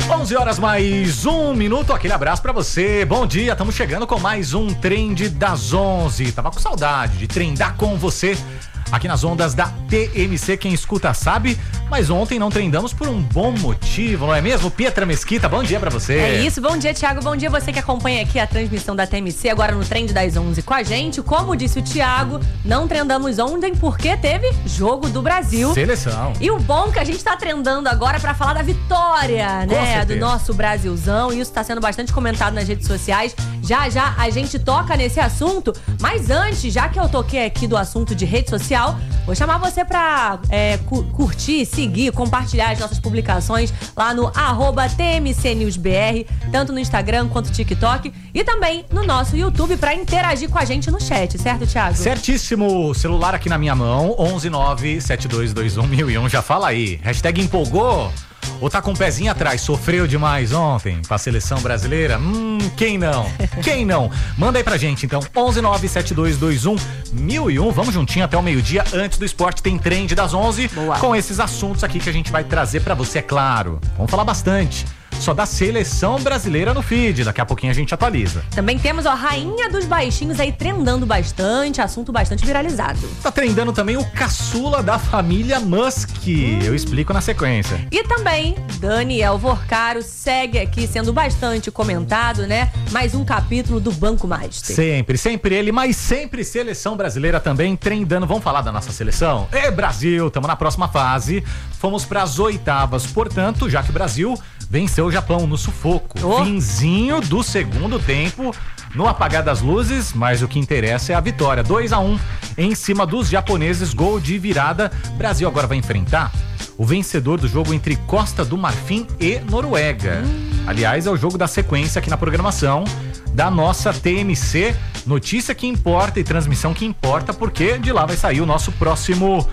11 horas mais 1 minuto, aquele abraço pra você, bom dia, estamos chegando com mais um Trend das 11, tava com saudade de trendar com você aqui nas ondas da TMC, quem escuta sabe, mas ontem não trendamos por um bom motivo, não é mesmo? Pietra Mesquita, bom dia pra você. É isso, bom dia, Thiago, bom dia você que acompanha aqui a transmissão da TMC, agora no Trend das 11 com a gente. Como disse o Thiago, não trendamos ontem porque teve Jogo do Brasil. Seleção. E o bom que a gente tá trendando agora pra falar da vitória, né, do nosso Brasilzão, e isso tá sendo bastante comentado nas redes sociais. Já já a gente toca nesse assunto, mas antes, já que eu toquei aqui do assunto de rede social, vou chamar você pra curtir, seguir, compartilhar as nossas publicações lá no @TMCNewsBR, tanto no Instagram quanto no TikTok e também no nosso YouTube pra interagir com a gente no chat, certo, Thiago? Certíssimo, celular aqui na minha mão, 11972211001, já fala aí, hashtag empolgou? Ou tá com o pezinho atrás, sofreu demais ontem com a seleção brasileira? Quem não? Quem não? Manda aí pra gente então, 11972211001, vamos juntinho até o meio-dia, antes do esporte tem Trend das 11. Boa. Com esses assuntos aqui que a gente vai trazer pra você, é claro. Vamos falar bastante só da seleção brasileira no feed, daqui a pouquinho a gente atualiza. Também temos a Rainha dos Baixinhos aí trendando bastante, assunto bastante viralizado. Tá trendando também o caçula da família Musk, eu explico na sequência. E também Daniel Vorcaro segue aqui sendo bastante comentado, né? Mais um capítulo do Banco Master. Sempre ele, mas sempre seleção brasileira também trendando. Vamos falar da nossa seleção? Brasil, estamos na próxima fase, fomos para as oitavas, portanto, já que o Brasil venceu o Japão no sufoco. Finzinho do segundo tempo, no apagar das luzes, mas o que interessa é a vitória. 2-1 em cima dos japoneses, gol de virada. Brasil agora vai enfrentar o vencedor do jogo entre Costa do Marfim e Noruega. Aliás, é o jogo da sequência aqui na programação da nossa TMC. Notícia que importa e transmissão que importa, porque de lá vai sair o nosso próximo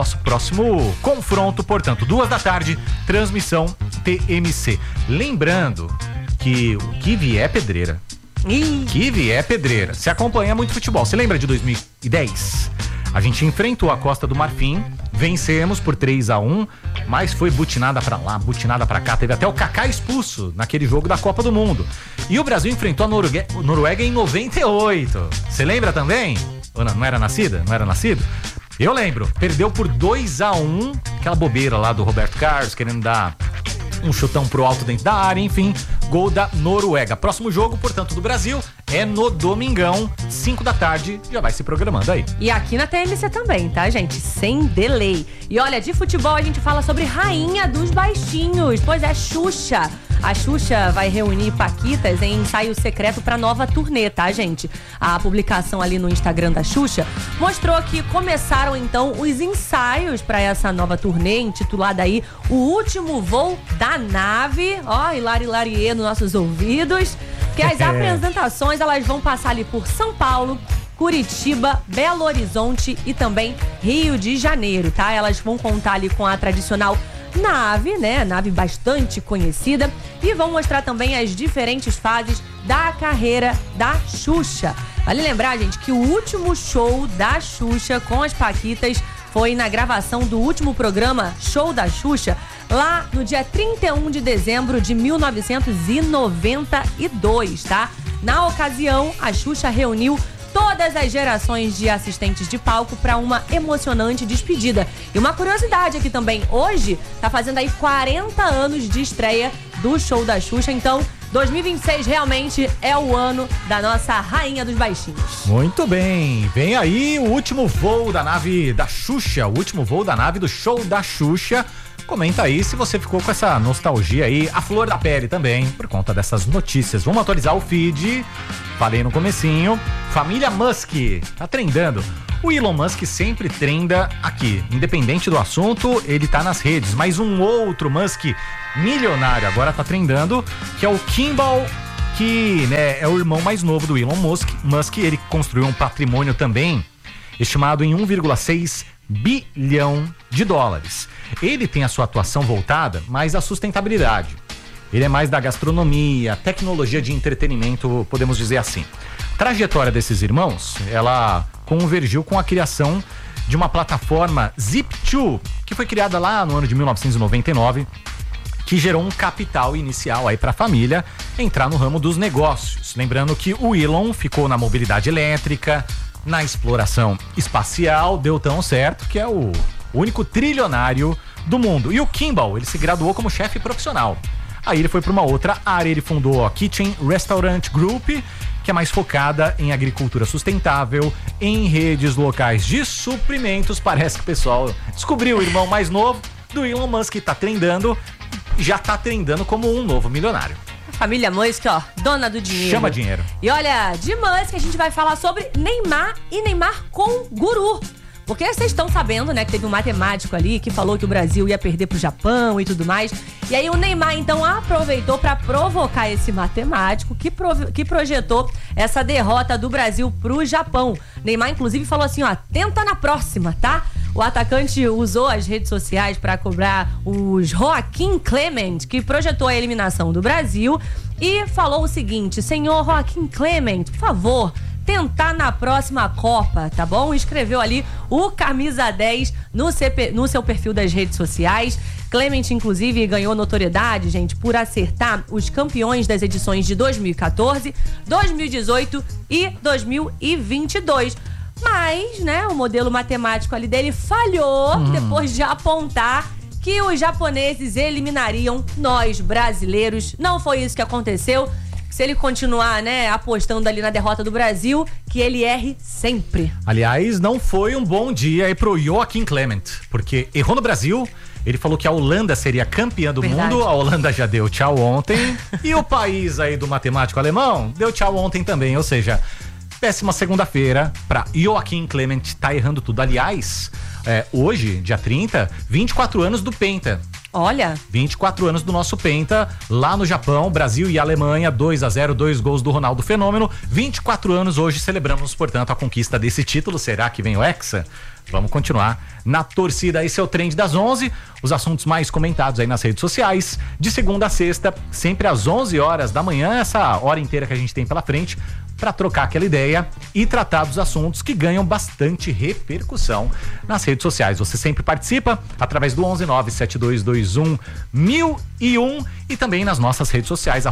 confronto. Portanto, 2h, transmissão TMC. Lembrando que o que vier é pedreira. Que vier é pedreira. Você acompanha muito futebol. Você lembra de 2010? A gente enfrentou a Costa do Marfim, vencemos por 3-1, mas foi butinada pra lá, butinada pra cá. Teve até o Kaká expulso naquele jogo da Copa do Mundo. E o Brasil enfrentou a Noruega em 98. Você lembra também? Não era nascida? Não era nascido? Eu lembro. Perdeu por 2-1, aquela bobeira lá do Roberto Carlos, querendo dar um chutão pro alto dentro da área, enfim, gol da Noruega. Próximo jogo, portanto, do Brasil é no domingão, 5h, já vai se programando aí. E aqui na TMC também, tá, gente? Sem delay. E olha, de futebol a gente fala sobre Rainha dos Baixinhos, pois é, Xuxa. A Xuxa vai reunir paquitas em ensaio secreto para nova turnê, tá, gente? A publicação ali no Instagram da Xuxa mostrou que começaram, então, os ensaios para essa nova turnê, intitulada aí O Último Voo da Nave. Ó, hilari nos nossos ouvidos. Que as apresentações, elas vão passar ali por São Paulo, Curitiba, Belo Horizonte e também Rio de Janeiro, tá? Elas vão contar ali com a tradicional nave, né? Nave bastante conhecida, e vão mostrar também as diferentes fases da carreira da Xuxa. Vale lembrar, gente, que o último show da Xuxa com as paquitas foi na gravação do último programa Show da Xuxa, lá no dia 31 de dezembro de 1992, tá? Na ocasião, a Xuxa reuniu todas as gerações de assistentes de palco para uma emocionante despedida. E uma curiosidade aqui também, hoje tá fazendo aí 40 anos de estreia do Show da Xuxa, então 2026 realmente é o ano da nossa Rainha dos Baixinhos. Muito bem, vem aí o último voo da nave da Xuxa, o último voo da nave do Show da Xuxa. Comenta aí se você ficou com essa nostalgia aí, a flor da pele também, por conta dessas notícias. Vamos atualizar o feed, falei no comecinho, família Musk, tá trendando. O Elon Musk sempre trenda aqui, independente do assunto, ele tá nas redes, mas um outro Musk milionário agora tá trendando, que é o Kimball, que, né, é o irmão mais novo do Elon Musk. Ele construiu um patrimônio também estimado em 1,6 bilhão de dólares. Ele tem a sua atuação voltada mais à sustentabilidade. Ele é mais da gastronomia, tecnologia de entretenimento, podemos dizer assim. A trajetória desses irmãos, ela convergiu com a criação de uma plataforma Zip2, que foi criada lá no ano de 1999, que gerou um capital inicial aí para a família entrar no ramo dos negócios. Lembrando que o Elon ficou na mobilidade elétrica, na exploração espacial, deu tão certo que é o único trilionário do mundo. E o Kimball, ele se graduou como chefe profissional. Aí ele foi para uma outra área, ele fundou a Kitchen Restaurant Group, que é mais focada em agricultura sustentável, em redes locais de suprimentos. Parece que o pessoal descobriu o irmão mais novo do Elon Musk, que tá trendando, já tá trendando como um novo milionário. Família Musk, ó, dona do dinheiro. Chama dinheiro. E olha, de Musk a gente vai falar sobre Neymar e Neymar com guru. Porque vocês estão sabendo, né, que teve um matemático ali que falou que o Brasil ia perder pro Japão e tudo mais. E aí o Neymar, então, aproveitou para provocar esse matemático que projetou essa derrota do Brasil pro Japão. Neymar, inclusive, falou assim, ó, tenta na próxima, tá? O atacante usou as redes sociais para cobrar os Joaquim Clement, que projetou a eliminação do Brasil, e falou o seguinte: senhor Joaquim Clement, por favor, tentar na próxima Copa, tá bom? Escreveu ali o camisa 10 no seu perfil das redes sociais. Clement, inclusive, ganhou notoriedade, gente, por acertar os campeões das edições de 2014, 2018 e 2022. Mas, né, o modelo matemático ali dele falhou depois de apontar que os japoneses eliminariam nós, brasileiros. Não foi isso que aconteceu. Se ele continuar, né, apostando ali na derrota do Brasil, que ele erre sempre. Aliás, não foi um bom dia aí pro Joaquim Clement, porque errou no Brasil. Ele falou que a Holanda seria campeã do mundo. A Holanda já deu tchau ontem. E o país aí do matemático alemão deu tchau ontem também. Ou seja, péssima segunda-feira pra Joaquim Clement, tá errando tudo. Aliás, hoje, dia 30, 24 anos do Penta. Olha. 24 anos do nosso Penta, lá no Japão, Brasil e Alemanha, 2-0, 2 gols do Ronaldo Fenômeno. 24 anos hoje, celebramos, portanto, a conquista desse título. Será que vem o Hexa? Vamos continuar na torcida. Esse é o Trend das 11, os assuntos mais comentados aí nas redes sociais, de segunda a sexta, sempre às 11 horas da manhã, essa hora inteira que a gente tem pela frente, para trocar aquela ideia e tratar dos assuntos que ganham bastante repercussão nas redes sociais. Você sempre participa através do 11972211001 e também nas nossas redes sociais,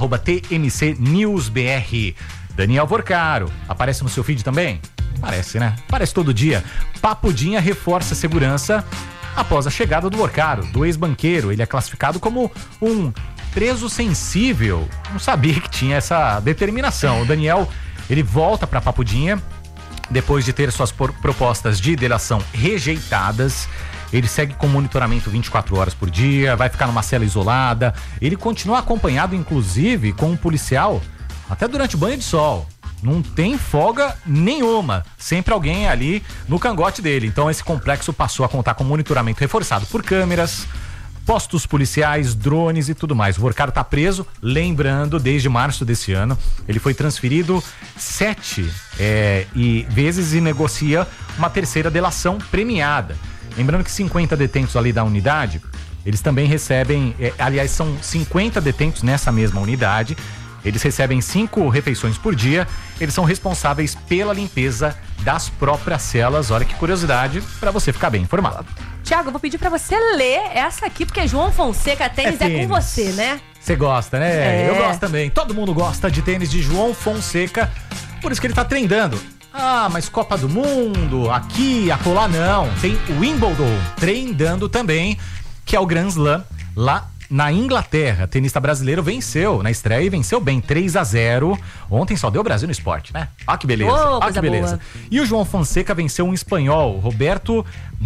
@TMCNewsBR. Daniel Vorcaro, aparece no seu feed também? Parece, né? Parece todo dia. Papudinha reforça a segurança após a chegada do Vorcaro, do ex-banqueiro. Ele é classificado como um preso sensível. Não sabia que tinha essa determinação. O Daniel, ele volta para Papudinha depois de ter suas propostas de delação rejeitadas. Ele segue com monitoramento 24 horas por dia, vai ficar numa cela isolada. Ele continua acompanhado, inclusive, com um policial até durante o banho de sol. Não tem folga nenhuma. Sempre alguém ali no cangote dele. Então esse complexo passou a contar com monitoramento reforçado por câmeras, postos policiais, drones e tudo mais. O Vorcaro tá preso, lembrando, desde março desse ano. Ele foi transferido 7 vezes e negocia uma terceira delação premiada. Lembrando que 50 detentos ali da unidade, eles também recebem, aliás, são 50 detentos nessa mesma unidade. Eles recebem 5 refeições por dia. Eles são responsáveis pela limpeza das próprias celas. Olha que curiosidade, para você ficar bem informado. Tiago, eu vou pedir pra você ler essa aqui, porque João Fonseca tênis é com você, né? Você gosta, né? Eu gosto também. Todo mundo gosta de tênis de João Fonseca, por isso que ele tá trendando. Ah, mas Copa do Mundo, aqui, acolá não. Tem o Wimbledon trendando também, que é o Grand Slam lá na Inglaterra. Tenista brasileiro venceu na estreia e venceu bem, 3-0. Ontem só deu Brasil no esporte, né? Olha que beleza, olha que beleza. Boa. E o João Fonseca venceu um espanhol, Roberto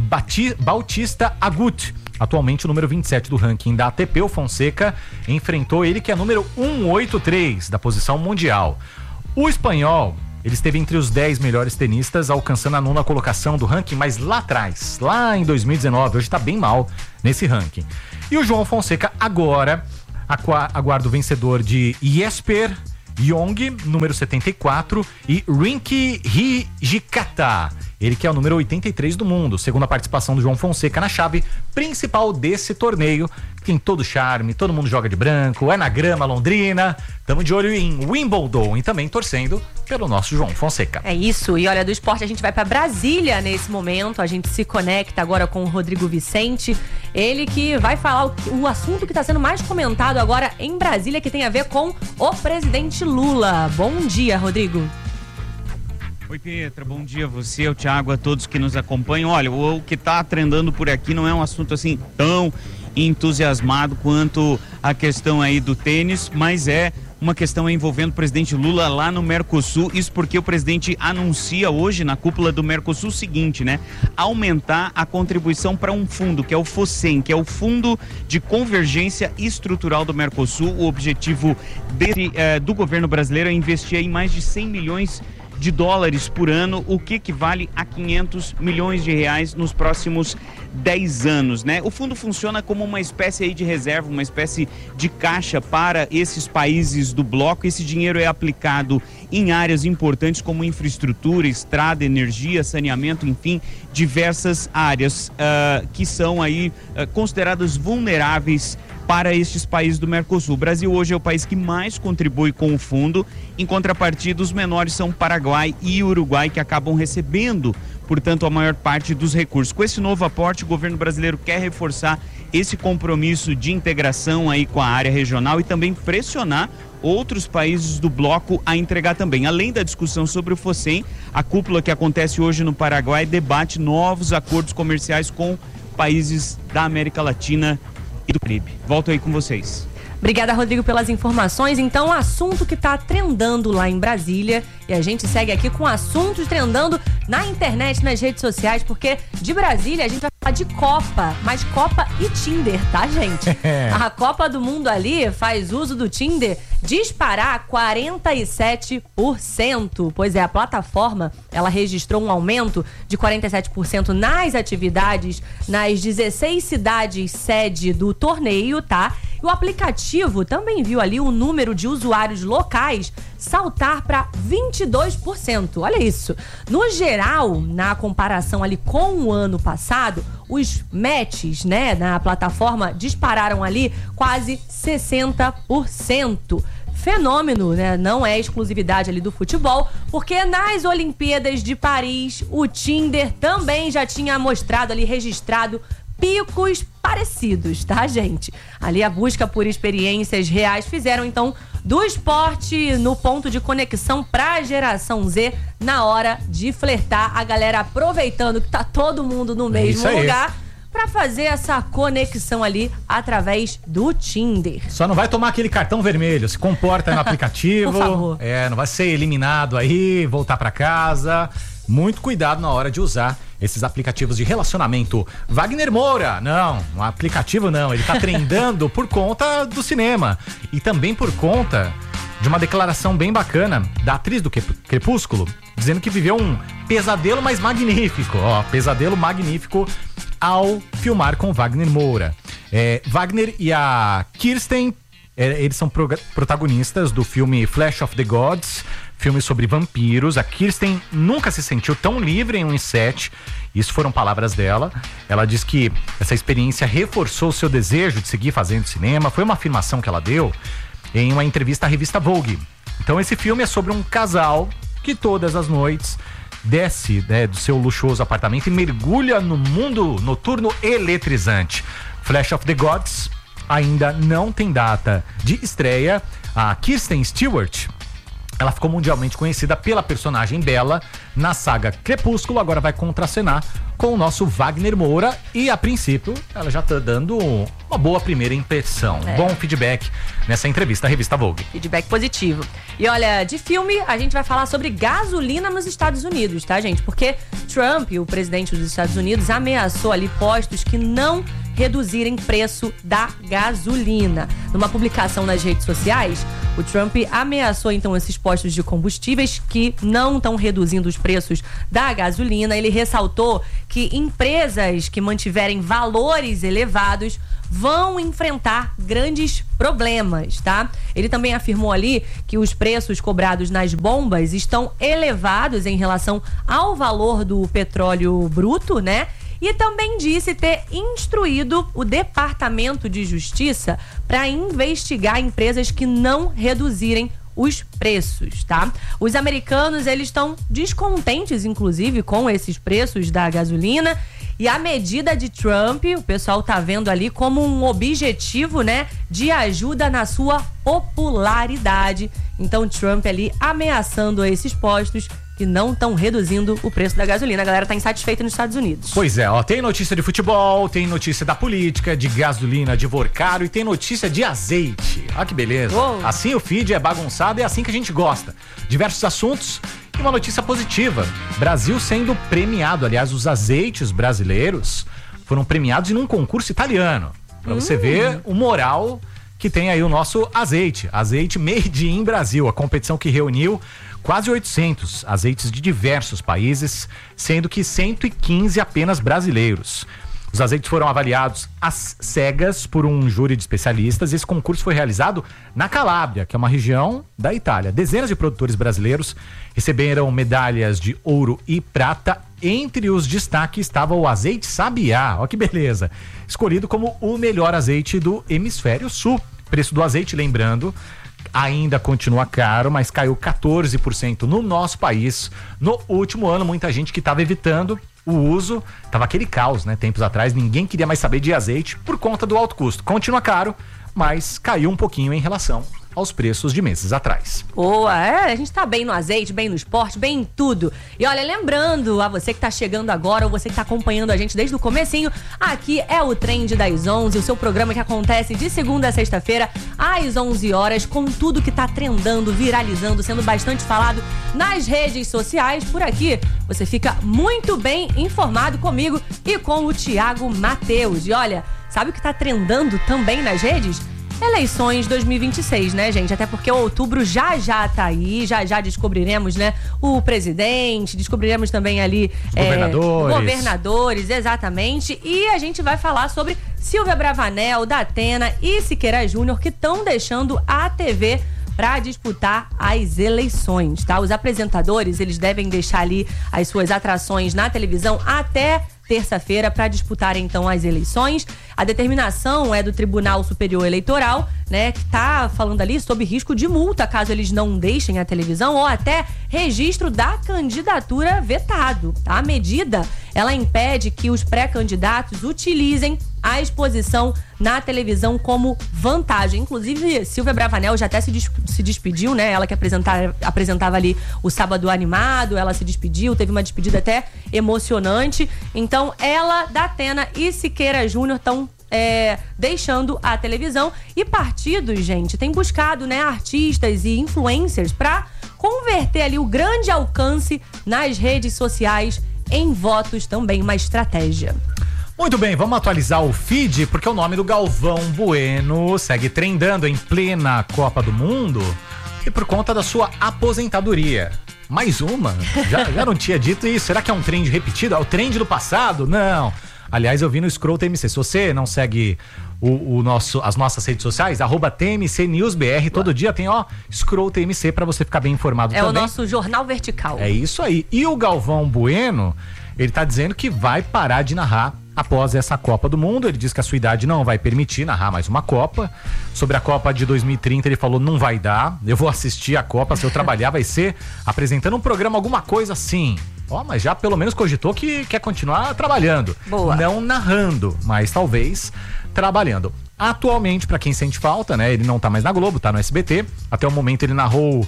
Bautista Agut, atualmente o número 27 do ranking da ATP. O Fonseca enfrentou ele, que é número 183 da posição mundial. O espanhol, ele esteve entre os 10 melhores tenistas, alcançando a 9ª colocação do ranking, mas lá atrás, lá em 2019, hoje tá bem mal nesse ranking. E o João Fonseca agora aguarda o vencedor de Jesper Young, número 74, e Rinky Hijikata, ele que é o número 83 do mundo, segundo a participação do João Fonseca na chave principal desse torneio. Tem todo charme, todo mundo joga de branco, é na grama londrina. Tamo de olho em Wimbledon e também torcendo pelo nosso João Fonseca. É isso, e olha, do esporte a gente vai pra Brasília nesse momento. A gente se conecta agora com o Rodrigo Vicente. Ele que vai falar o assunto que está sendo mais comentado agora em Brasília, que tem a ver com o presidente Lula. Bom dia, Rodrigo. Oi, Pietra, bom dia a você, ao Thiago, a todos que nos acompanham. Olha, o que está trendando por aqui não é um assunto assim tão entusiasmado quanto a questão aí do tênis, mas é uma questão envolvendo o presidente Lula lá no Mercosul. Isso porque o presidente anuncia hoje na cúpula do Mercosul o seguinte, né? Aumentar a contribuição para um fundo, que é o FOSEM, que é o Fundo de Convergência Estrutural do Mercosul. O objetivo do governo brasileiro é investir aí mais de 100 milhões de dólares por ano, o que equivale a 500 milhões de reais nos próximos 10 anos, né? O fundo funciona como uma espécie aí de reserva, uma espécie de caixa para esses países do bloco. Esse dinheiro é aplicado em áreas importantes como infraestrutura, estrada, energia, saneamento, enfim, diversas áreas que são aí consideradas vulneráveis para estes países do Mercosul. O Brasil hoje é o país que mais contribui com o fundo. Em contrapartida, os menores são Paraguai e Uruguai, que acabam recebendo, portanto, a maior parte dos recursos. Com esse novo aporte, o governo brasileiro quer reforçar esse compromisso de integração aí com a área regional e também pressionar outros países do bloco a entregar também. Além da discussão sobre o FOSEM, a cúpula que acontece hoje no Paraguai debate novos acordos comerciais com países da América Latina e do Caribe. Volto aí com vocês. Obrigada, Rodrigo, pelas informações. Então, o assunto que está trendando lá em Brasília, e a gente segue aqui com assuntos trendando na internet, nas redes sociais, porque de Brasília a gente vai falar de Copa, mas Copa e Tinder, tá, gente? A Copa do Mundo ali faz uso do Tinder disparar 47%. Pois é, a plataforma, ela registrou um aumento de 47% nas atividades nas 16 cidades sede do torneio, tá? O aplicativo também viu ali o número de usuários locais saltar para 22%. Olha isso. No geral, na comparação ali com o ano passado, os matches, né, na plataforma dispararam ali quase 60%. Fenômeno, né? Não é exclusividade ali do futebol, porque nas Olimpíadas de Paris, o Tinder também já tinha mostrado ali, registrado picos parecidos, tá, gente? Ali a busca por experiências reais fizeram, então, do esporte no ponto de conexão pra geração Z na hora de flertar. A galera aproveitando que tá todo mundo no mesmo lugar pra fazer essa conexão ali através do Tinder. Só não vai tomar aquele cartão vermelho, se comporta no aplicativo. Por favor. Não vai ser eliminado aí, voltar pra casa. Muito cuidado na hora de usar esses aplicativos de relacionamento. Wagner Moura, não, um aplicativo não, ele tá trendando por conta do cinema e também por conta de uma declaração bem bacana da atriz do Crepúsculo, dizendo que viveu um pesadelo, mas magnífico, pesadelo magnífico ao filmar com Wagner Moura. Wagner e a Kirsten, eles são protagonistas do filme Flash of the Gods, filme sobre vampiros. A Kirsten nunca se sentiu tão livre em um set. Isso foram palavras dela. Ela diz que essa experiência reforçou seu desejo de seguir fazendo cinema. Foi uma afirmação que ela deu em uma entrevista à revista Vogue. Então esse filme é sobre um casal que todas as noites desce, né, do seu luxuoso apartamento e mergulha no mundo noturno eletrizante. Flash of the Gods ainda não tem data de estreia. A Kristen Stewart, ela ficou mundialmente conhecida pela personagem Bella na saga Crepúsculo, agora vai contracenar com o nosso Wagner Moura e, a princípio, ela já tá dando uma boa primeira impressão. Bom feedback nessa entrevista à revista Vogue. Feedback positivo. E olha, de filme, a gente vai falar sobre gasolina nos Estados Unidos, tá, gente? Porque Trump, o presidente dos Estados Unidos, ameaçou ali postos que não reduzirem preço da gasolina. Numa publicação nas redes sociais, o Trump ameaçou então esses postos de combustíveis que não estão reduzindo os preços da gasolina. Ele ressaltou que empresas que mantiverem valores elevados vão enfrentar grandes problemas, tá? Ele também afirmou ali que os preços cobrados nas bombas estão elevados em relação ao valor do petróleo bruto, né? E também disse ter instruído o Departamento de Justiça para investigar empresas que não reduzirem os preços, tá? Os americanos, eles estão descontentes, inclusive, com esses preços da gasolina E a medida de Trump, o pessoal tá vendo ali como um objetivo, né, de ajuda na sua popularidade. Então Trump ali ameaçando esses postos que não estão reduzindo o preço da gasolina. A galera tá insatisfeita nos Estados Unidos. Pois é, ó, tem notícia de futebol, tem notícia da política, de gasolina, de Vorcaro e tem notícia de azeite. Olha que beleza. Uou. Assim o feed é bagunçado e é assim que a gente gosta. Diversos assuntos e uma notícia positiva. Brasil sendo premiado, aliás, os azeites brasileiros foram premiados em um concurso italiano. Pra você ver o moral que tem aí o nosso azeite. Azeite Made in Brasil, a competição que reuniu quase 800 azeites de diversos países, sendo que 115 apenas brasileiros. Os azeites foram avaliados às cegas por um júri de especialistas e esse concurso foi realizado na Calábria, que é uma região da Itália. Dezenas de produtores brasileiros receberam medalhas de ouro e prata. Entre os destaques estava o azeite Sabiá, olha que beleza, escolhido como o melhor azeite do hemisfério sul. Preço do azeite, lembrando, ainda continua caro, mas caiu 14% no nosso país. No último ano, muita gente que estava evitando o uso, tava aquele caos, né? Tempos atrás, ninguém queria mais saber de azeite por conta do alto custo. Continua caro, mas caiu um pouquinho em relação aos preços de meses atrás. Boa, a gente tá bem no azeite, bem no esporte, bem em tudo. E olha, lembrando a você que tá chegando agora ou você que tá acompanhando a gente desde o comecinho, aqui é o Trend das 11, o seu programa que acontece de segunda a sexta-feira às 11 horas, com tudo que tá trendando, viralizando, sendo bastante falado nas redes sociais. Por aqui, você fica muito bem informado comigo e com o Thiago Mateus. E olha, sabe o que tá trendando também nas redes? Eleições 2026, né, gente? Até porque o outubro já tá aí, já descobriremos, né, o presidente, descobriremos também ali governadores, exatamente. E a gente vai falar sobre Silvia Bravanel, Datena e Siqueira Júnior, que estão deixando a TV para disputar as eleições, tá? Os apresentadores, eles devem deixar ali as suas atrações na televisão até terça-feira para disputar então as eleições. A determinação é do Tribunal Superior Eleitoral, né, que tá falando ali sobre risco de multa caso eles não deixem a televisão ou até registro da candidatura vetado. A medida, ela impede que os pré-candidatos utilizem a exposição na televisão como vantagem. Inclusive, Silvia Bravanel já até se despediu, né? Ela que apresentava ali o Sábado Animado, ela se despediu, teve uma despedida até emocionante. Então, ela, Datena e Siqueira Júnior estão deixando a televisão. E partidos, gente, tem buscado, né, artistas e influencers para converter ali o grande alcance nas redes sociais em votos, também uma estratégia. Muito bem, vamos atualizar o feed, porque o nome do Galvão Bueno segue trendando em plena Copa do Mundo e por conta da sua aposentadoria. Mais uma? Já não tinha dito isso? Será que é um trend repetido? É o trend do passado? Não. Aliás, eu vi no Scroll TMC. Se você não segue as nossas redes sociais, @TMCNewsBR, todo dia tem, Scroll TMC pra você ficar bem informado também. É o nosso jornal vertical. É isso aí. E o Galvão Bueno, ele tá dizendo que vai parar de narrar após essa Copa do Mundo. Ele diz que a sua idade não vai permitir narrar mais uma Copa. Sobre a Copa de 2030, ele falou, não vai dar, eu vou assistir a Copa, se eu trabalhar vai ser apresentando um programa, alguma coisa assim. Mas já pelo menos cogitou que quer continuar trabalhando. Boa. Não narrando, mas talvez trabalhando. Atualmente, pra quem sente falta, né, ele não tá mais na Globo, tá no SBT. Até o momento ele narrou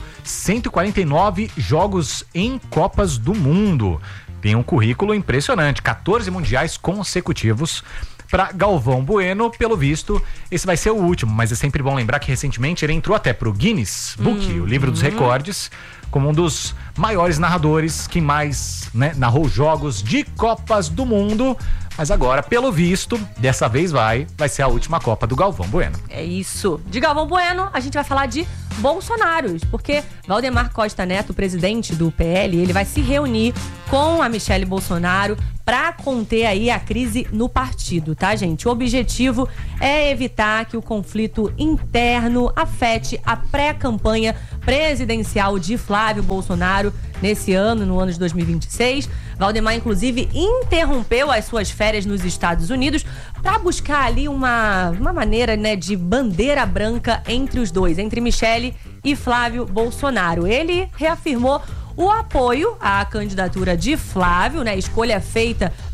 149 jogos em Copas do Mundo. Tem um currículo impressionante, 14 mundiais consecutivos para Galvão Bueno. Pelo visto, esse vai ser o último, mas é sempre bom lembrar que recentemente ele entrou até pro Guinness Book, o livro dos recordes, como um dos maiores narradores que mais, né, narrou jogos de Copas do Mundo. Mas agora, pelo visto, dessa vez vai ser a última Copa do Galvão Bueno. É isso. De Galvão Bueno, a gente vai falar de Bolsonaros, porque Valdemar Costa Neto, presidente do PL, ele vai se reunir com a Michelle Bolsonaro para conter aí a crise no partido, tá, gente? O objetivo é evitar que o conflito interno afete a pré-campanha presidencial de Flávio Bolsonaro nesse ano, no ano de 2026. Valdemar, inclusive, interrompeu as suas férias nos Estados Unidos para buscar ali uma maneira, né, de bandeira branca entre os dois, entre Michelle e Flávio Bolsonaro. Ele reafirmou o apoio à candidatura de Flávio, né, escolha feita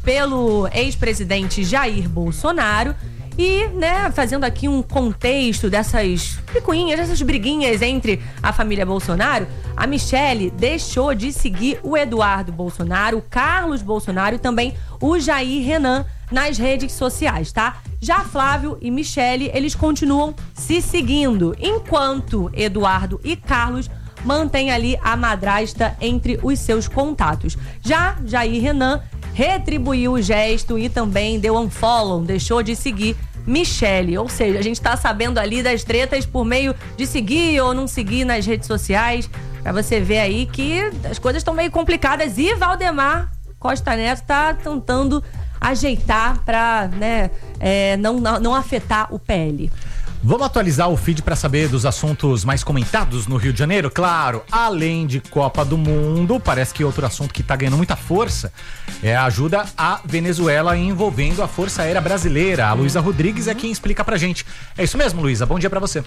pelo ex-presidente Jair Bolsonaro. E, né, fazendo aqui um contexto dessas picuinhas, dessas briguinhas entre a família Bolsonaro, a Michelle deixou de seguir o Eduardo Bolsonaro, o Carlos Bolsonaro e também o Jair Renan nas redes sociais, tá? Já Flávio e Michelle, eles continuam se seguindo, enquanto Eduardo e Carlos mantêm ali a madrasta entre os seus contatos. Já Jair Renan retribuiu o gesto e também deu unfollow, deixou de seguir Michelle. Ou seja, a gente tá sabendo ali das tretas por meio de seguir ou não seguir nas redes sociais, pra você ver aí que as coisas estão meio complicadas e Valdemar Costa Neto tá tentando ajeitar pra, né, não afetar o PL. Vamos atualizar o feed para saber dos assuntos mais comentados no Rio de Janeiro? Claro, além de Copa do Mundo, parece que outro assunto que está ganhando muita força é a ajuda à Venezuela envolvendo a Força Aérea Brasileira. A Luísa Rodrigues é quem explica pra gente. É isso mesmo, Luísa? Bom dia para você.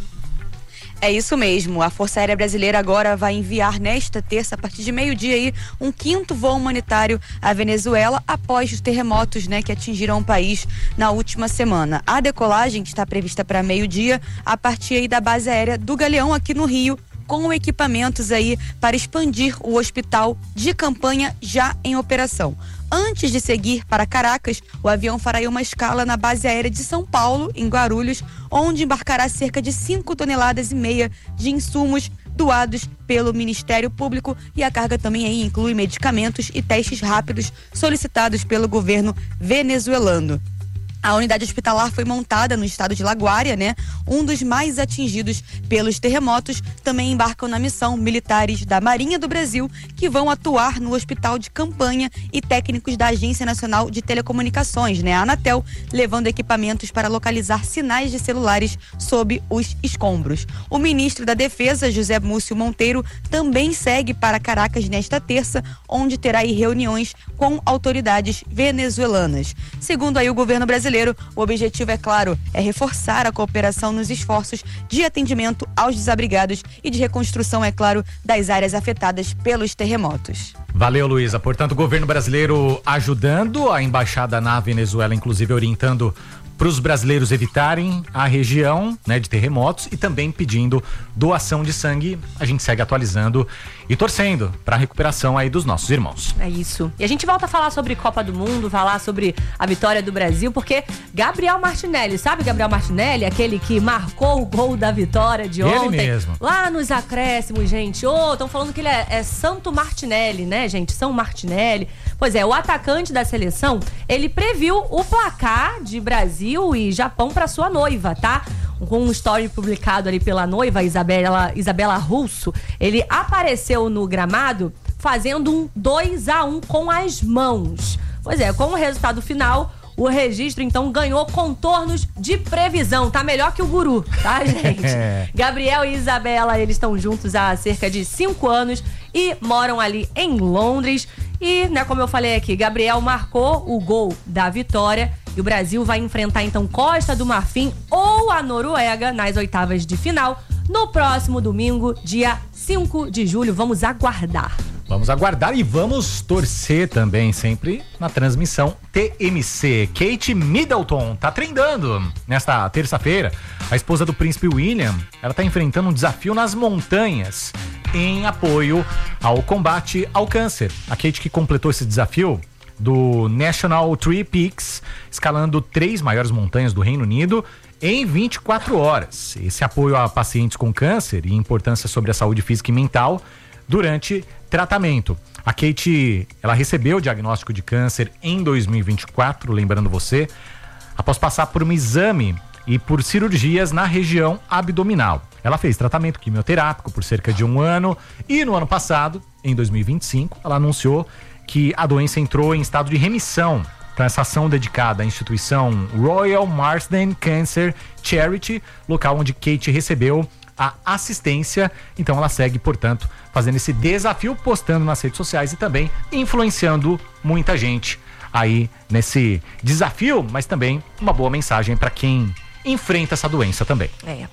É isso mesmo, a Força Aérea Brasileira agora vai enviar nesta terça, a partir de meio-dia aí, um 5º voo humanitário à Venezuela após os terremotos, né, que atingiram o país na última semana. A decolagem está prevista para meio-dia a partir aí da base aérea do Galeão aqui no Rio, com equipamentos aí para expandir o hospital de campanha já em operação. Antes de seguir para Caracas, o avião fará uma escala na base aérea de São Paulo, em Guarulhos, onde embarcará cerca de 5,5 toneladas de insumos doados pelo Ministério Público, e a carga também aí inclui medicamentos e testes rápidos solicitados pelo governo venezuelano. A unidade hospitalar foi montada no estado de Laguária, né? Um dos mais atingidos pelos terremotos. Também embarcam na missão militares da Marinha do Brasil, que vão atuar no hospital de campanha, e técnicos da Agência Nacional de Telecomunicações, né? A Anatel, levando equipamentos para localizar sinais de celulares sob os escombros. O ministro da Defesa, José Múcio Monteiro, também segue para Caracas nesta terça, onde terá aí reuniões com autoridades venezuelanas. Segundo aí o governo brasileiro, o objetivo, é claro, é reforçar a cooperação nos esforços de atendimento aos desabrigados e de reconstrução, é claro, das áreas afetadas pelos terremotos. Valeu, Luísa. Portanto, o governo brasileiro ajudando, a embaixada na Venezuela, inclusive, orientando para os brasileiros evitarem a região, né, de terremotos, e também pedindo doação de sangue. A gente segue atualizando e torcendo para a recuperação aí dos nossos irmãos. É isso. E a gente volta a falar sobre Copa do Mundo, falar sobre a vitória do Brasil, porque Gabriel Martinelli, sabe Gabriel Martinelli? Aquele que marcou o gol da vitória de ontem. Ele mesmo. Lá nos acréscimos, gente. Estão falando que ele é Santo Martinelli, né, gente? São Martinelli. Pois é, o atacante da seleção, ele previu o placar de Brasil e Japão para sua noiva, tá? Com um story publicado ali pela noiva, Isabela Russo, ele apareceu no gramado fazendo um 2-1 com as mãos. Pois é, com o resultado final, o registro, então, ganhou contornos de previsão. Tá melhor que o guru, tá, gente? Gabriel e Isabela, eles estão juntos há cerca de 5 anos e moram ali em Londres. E, né, como eu falei aqui, Gabriel marcou o gol da vitória e o Brasil vai enfrentar, então, Costa do Marfim ou a Noruega nas oitavas de final no próximo domingo, dia 5 de julho. Vamos aguardar. Vamos aguardar e vamos torcer também, sempre na transmissão TMC. Kate Middleton tá treinando nesta terça-feira. A esposa do príncipe William, ela tá enfrentando um desafio nas montanhas em apoio ao combate ao câncer. A Kate, que completou esse desafio do National Three Peaks, escalando 3 maiores montanhas do Reino Unido em 24 horas. Esse apoio a pacientes com câncer e importância sobre a saúde física e mental durante tratamento. A Kate, ela recebeu o diagnóstico de câncer em 2024, lembrando você, após passar por um exame e por cirurgias na região abdominal. Ela fez tratamento quimioterápico por cerca de 1 ano e no ano passado, em 2025, ela anunciou que a doença entrou em estado de remissão. Então, essa ação dedicada à instituição Royal Marsden Cancer Charity, local onde Kate recebeu a assistência. Então ela segue, portanto, fazendo esse desafio, postando nas redes sociais e também influenciando muita gente aí nesse desafio, mas também uma boa mensagem para quem enfrenta essa doença também.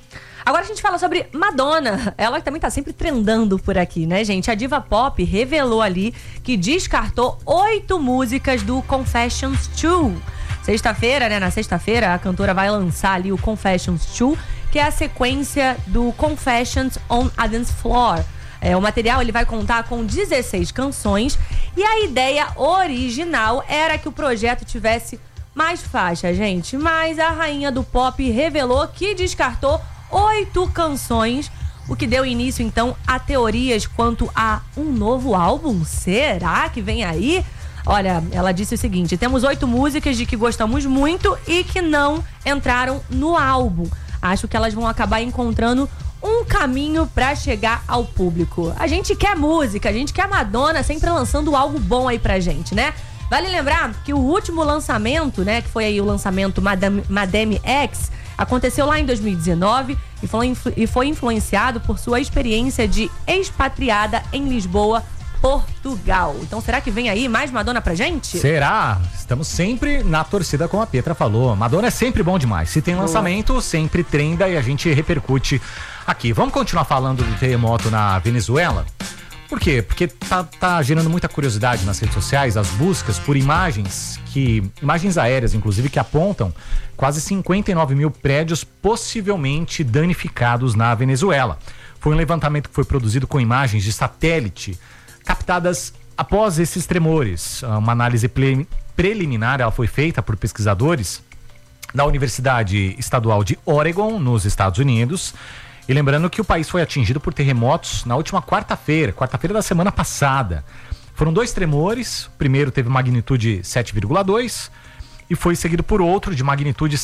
Agora a gente fala sobre Madonna. Ela também tá sempre trendando por aqui, né, gente? A diva pop revelou ali que descartou 8 músicas do Confessions 2. Sexta-feira, né? Na sexta-feira, a cantora vai lançar ali o Confessions 2, que é a sequência do Confessions on a Dance Floor. O material ele vai contar com 16 canções e a ideia original era que o projeto tivesse mais faixas, gente. Mas a rainha do pop revelou que descartou 8 canções, o que deu início, então, a teorias quanto a um novo álbum. Será que vem aí? Olha, ela disse o seguinte: temos 8 músicas de que gostamos muito e que não entraram no álbum. Acho que elas vão acabar encontrando um caminho pra chegar ao público. A gente quer música, a gente quer Madonna sempre lançando algo bom aí pra gente, né? Vale lembrar que o último lançamento, né, que foi aí o lançamento Madame X, aconteceu lá em 2019 e foi influenciado por sua experiência de expatriada em Lisboa, Portugal. Então será que vem aí mais Madonna pra gente? Será? Estamos sempre na torcida, como a Pietra falou. Madonna é sempre bom demais. Se tem lançamento, sempre trenda e a gente repercute aqui. Vamos continuar falando do terremoto na Venezuela? Por quê? Porque tá gerando muita curiosidade nas redes sociais, as buscas por imagens aéreas, inclusive, que apontam quase 59 mil prédios possivelmente danificados na Venezuela. Foi um levantamento que foi produzido com imagens de satélite captadas após esses tremores. Uma análise preliminar ela foi feita por pesquisadores da Universidade Estadual de Oregon, nos Estados Unidos. E lembrando que o país foi atingido por terremotos na última quarta-feira da semana passada. Foram 2 tremores, o primeiro teve magnitude 7,2 e foi seguido por outro de magnitude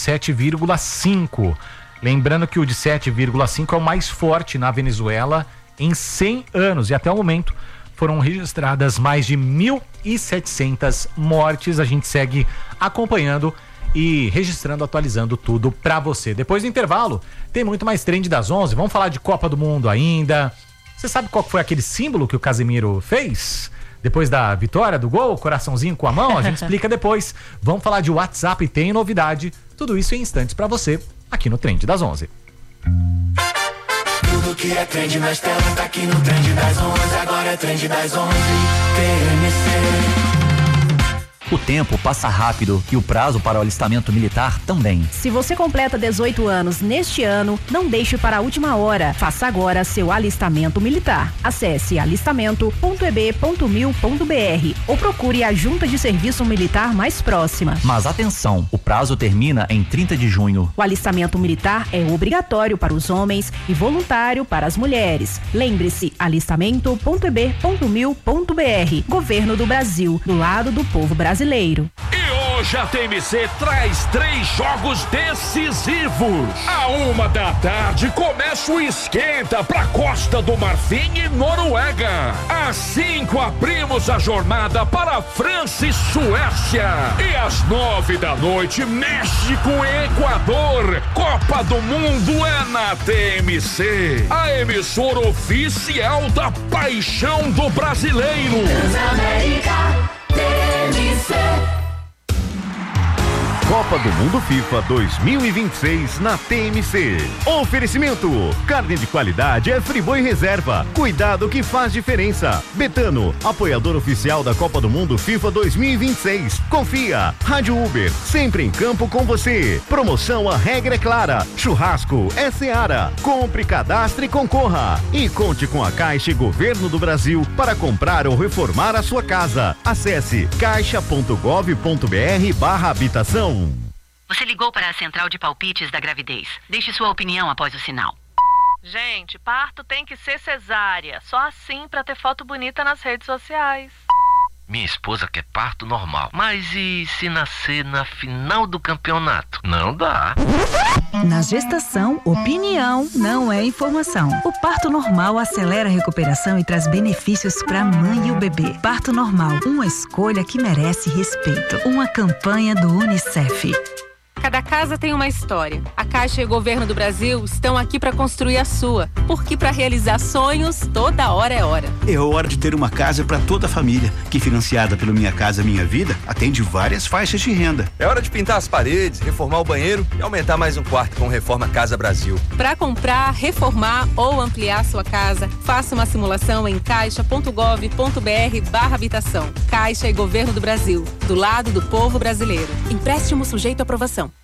7,5. Lembrando que o de 7,5 é o mais forte na Venezuela em 100 anos e até o momento foram registradas mais de 1.700 mortes. A gente segue acompanhando e registrando, atualizando tudo pra você. Depois do intervalo, tem muito mais Trend das 11. Vamos falar de Copa do Mundo ainda. Você sabe qual foi aquele símbolo que o Casemiro fez? Depois da vitória, do gol, coraçãozinho com a mão? A gente explica depois. Vamos falar de WhatsApp, tem novidade. Tudo isso em instantes pra você, aqui no Trend das 11. Tudo que é trend nas telas tá aqui no Trend das 11. Agora é Trend das 11. TMC. O tempo passa rápido e o prazo para o alistamento militar também. Se você completa 18 anos neste ano, não deixe para a última hora. Faça agora seu alistamento militar. Acesse alistamento.eb.mil.br ou procure a junta de serviço militar mais próxima. Mas atenção, o prazo termina em 30 de junho. O alistamento militar é obrigatório para os homens e voluntário para as mulheres. Lembre-se, alistamento.eb.mil.br. Governo do Brasil, do lado do povo brasileiro. E hoje a TMC traz 3 jogos decisivos. À 1h da tarde começa o esquenta pra Costa do Marfim e Noruega. Às 5 abrimos a jornada para França e Suécia. E às 9 da noite, México e Equador. Copa do Mundo é na TMC, a emissora oficial da paixão do brasileiro. Transamérica TMC. Copa do Mundo FIFA 2026 na TMC. Oferecimento: carne de qualidade é Friboi Reserva. Cuidado que faz diferença. Betano, apoiador oficial da Copa do Mundo FIFA 2026. Confia. Rádio Uber, sempre em campo com você. Promoção A Regra é Clara. Churrasco é Seara. Compre, cadastre e concorra. E conte com a Caixa e Governo do Brasil para comprar ou reformar a sua casa. Acesse caixa.gov.br/habitação. Você ligou para a central de palpites da gravidez. Deixe sua opinião após o sinal. Gente, parto tem que ser cesárea. Só assim pra ter foto bonita nas redes sociais. Minha esposa quer parto normal. Mas e se nascer na final do campeonato? Não dá. Na gestação, opinião não é informação. O parto normal acelera a recuperação e traz benefícios para a mãe e o bebê. Parto normal, uma escolha que merece respeito. Uma campanha do UNICEF. Cada casa tem uma história. A Caixa e o Governo do Brasil estão aqui para construir a sua. Porque para realizar sonhos, toda hora é hora. É hora de ter uma casa para toda a família, que financiada pelo Minha Casa Minha Vida, atende várias faixas de renda. É hora de pintar as paredes, reformar o banheiro e aumentar mais um quarto com Reforma Casa Brasil. Para comprar, reformar ou ampliar sua casa, faça uma simulação em caixa.gov.br/habitação. Caixa e Governo do Brasil, do lado do povo brasileiro. Empréstimo sujeito à aprovação.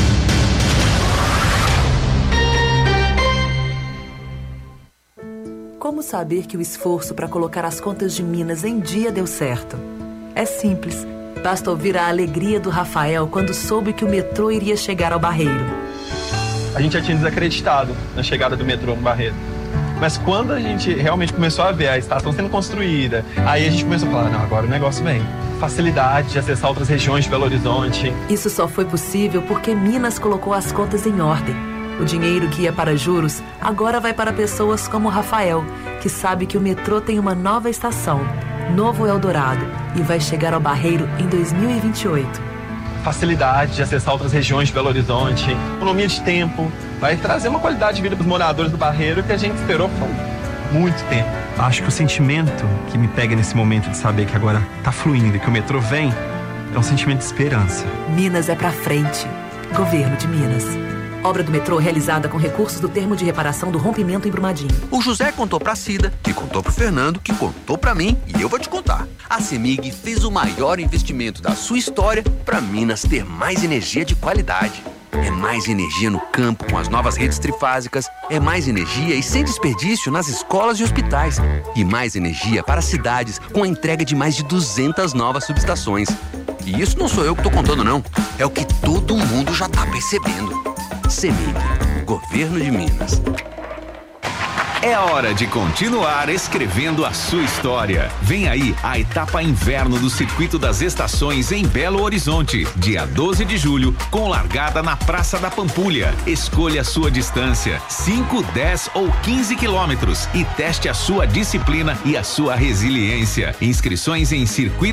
Como saber que o esforço para colocar as contas de Minas em dia deu certo? É simples. Basta ouvir a alegria do Rafael quando soube que o metrô iria chegar ao Barreiro. A gente já tinha desacreditado na chegada do metrô no Barreiro. Mas quando a gente realmente começou a ver a estação sendo construída, aí a gente começou a falar, não, agora o negócio vem. Facilidade de acessar outras regiões de Belo Horizonte. Isso só foi possível porque Minas colocou as contas em ordem. O dinheiro que ia para juros agora vai para pessoas como o Rafael, que sabe que o metrô tem uma nova estação, Novo Eldorado, e vai chegar ao Barreiro em 2028. Facilidade de acessar outras regiões de Belo Horizonte, economia de tempo, vai trazer uma qualidade de vida para os moradores do Barreiro que a gente esperou por muito tempo. Acho que o sentimento que me pega nesse momento de saber que agora tá fluindo e que o metrô vem é um sentimento de esperança. Minas é pra frente. Governo de Minas. Obra do metrô realizada com recursos do termo de reparação do rompimento em Brumadinho. O José contou pra Cida, que contou pro Fernando, que contou pra mim e eu vou te contar. A CEMIG fez o maior investimento da sua história pra Minas ter mais energia de qualidade. É mais energia no campo com as novas redes trifásicas, é mais energia e sem desperdício nas escolas e hospitais. E mais energia para cidades com a entrega de mais de 200 novas subestações. E isso não sou eu que tô contando não, é o que todo mundo já tá percebendo. CEMIG, Governo de Minas. É hora de continuar escrevendo a sua história. Vem aí a etapa inverno do Circuito das Estações em Belo Horizonte, dia 12 de julho, com largada na Praça da Pampulha. Escolha a sua distância, 5, 10 ou 15 quilômetros e teste a sua disciplina e a sua resiliência. Inscrições em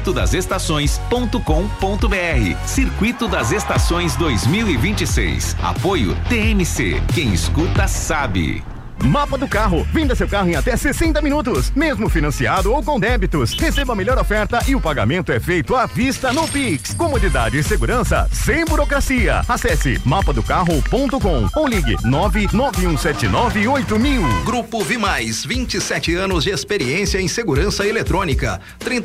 circuitodasestações.com.br. Circuito das Estações 2026. Apoio TMC. Quem escuta sabe. Mapa do Carro. Venda seu carro em até 60 minutos, mesmo financiado ou com débitos. Receba a melhor oferta e o pagamento é feito à vista no Pix. Comodidade e segurança sem burocracia. Acesse mapadocarro.com ou ligue 991798000. Grupo Vimais, 27 anos de experiência em segurança eletrônica.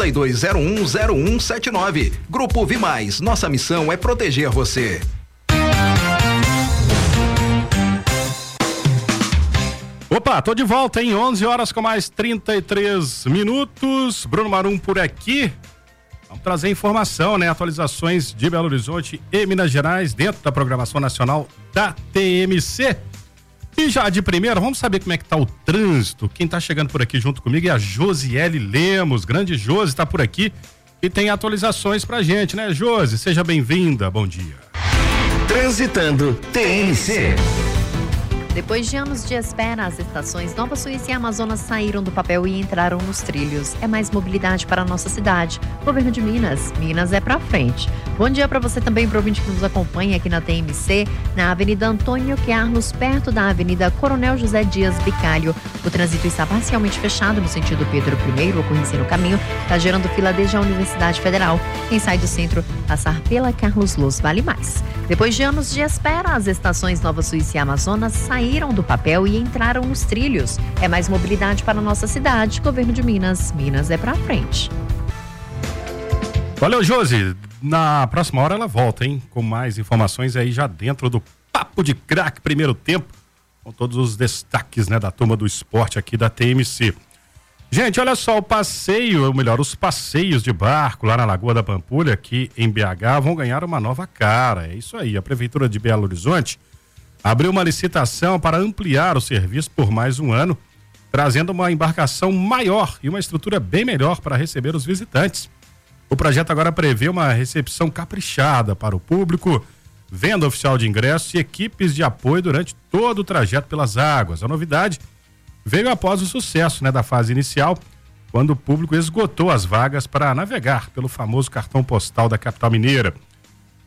32010179. Grupo Vimais, nossa missão é proteger você. Opa, tô de volta, hein? 11 horas com mais 33 minutos. Bruno Marum por aqui. Vamos trazer informação, né? Atualizações de Belo Horizonte e Minas Gerais dentro da programação nacional da TMC. E já de primeira, vamos saber como é que tá o trânsito. Quem tá chegando por aqui junto comigo é a Josiele Lemos. Grande Josi tá por aqui e tem atualizações pra gente, né, Josi? Seja bem-vinda, bom dia. Transitando TMC. Depois de anos de espera, as estações Nova Suíça e Amazonas saíram do papel e entraram nos trilhos. É mais mobilidade para a nossa cidade. Governo de Minas. Minas é pra frente. Bom dia para você também, pro ouvinte que nos acompanha aqui na TMC, na Avenida Antônio Carlos, perto da Avenida Coronel José Dias Bicalho. O trânsito está parcialmente fechado no sentido Pedro I, ocorrência no caminho, está gerando fila desde a Universidade Federal. Quem sai do centro, passar pela Carlos Luz vale mais. Depois de anos de espera, as estações Nova Suíça e Amazonas saíram do papel e entraram nos trilhos. É mais mobilidade para a nossa cidade. Governo de Minas. Minas é pra frente. Valeu, Josi. Na próxima hora ela volta, hein? Com mais informações aí já dentro do Papo de Craque primeiro tempo, com todos os destaques, né, da turma do esporte aqui da TMC. Gente, olha só, o passeio, ou melhor, os passeios de barco lá na Lagoa da Pampulha, aqui em BH, vão ganhar uma nova cara. É isso aí, a Prefeitura de Belo Horizonte abriu uma licitação para ampliar o serviço por mais um ano, trazendo uma embarcação maior e uma estrutura bem melhor para receber os visitantes. O projeto agora prevê uma recepção caprichada para o público, venda oficial de ingressos e equipes de apoio durante todo o trajeto pelas águas. A novidade veio após o sucesso, né, da fase inicial, quando o público esgotou as vagas para navegar pelo famoso cartão postal da capital mineira.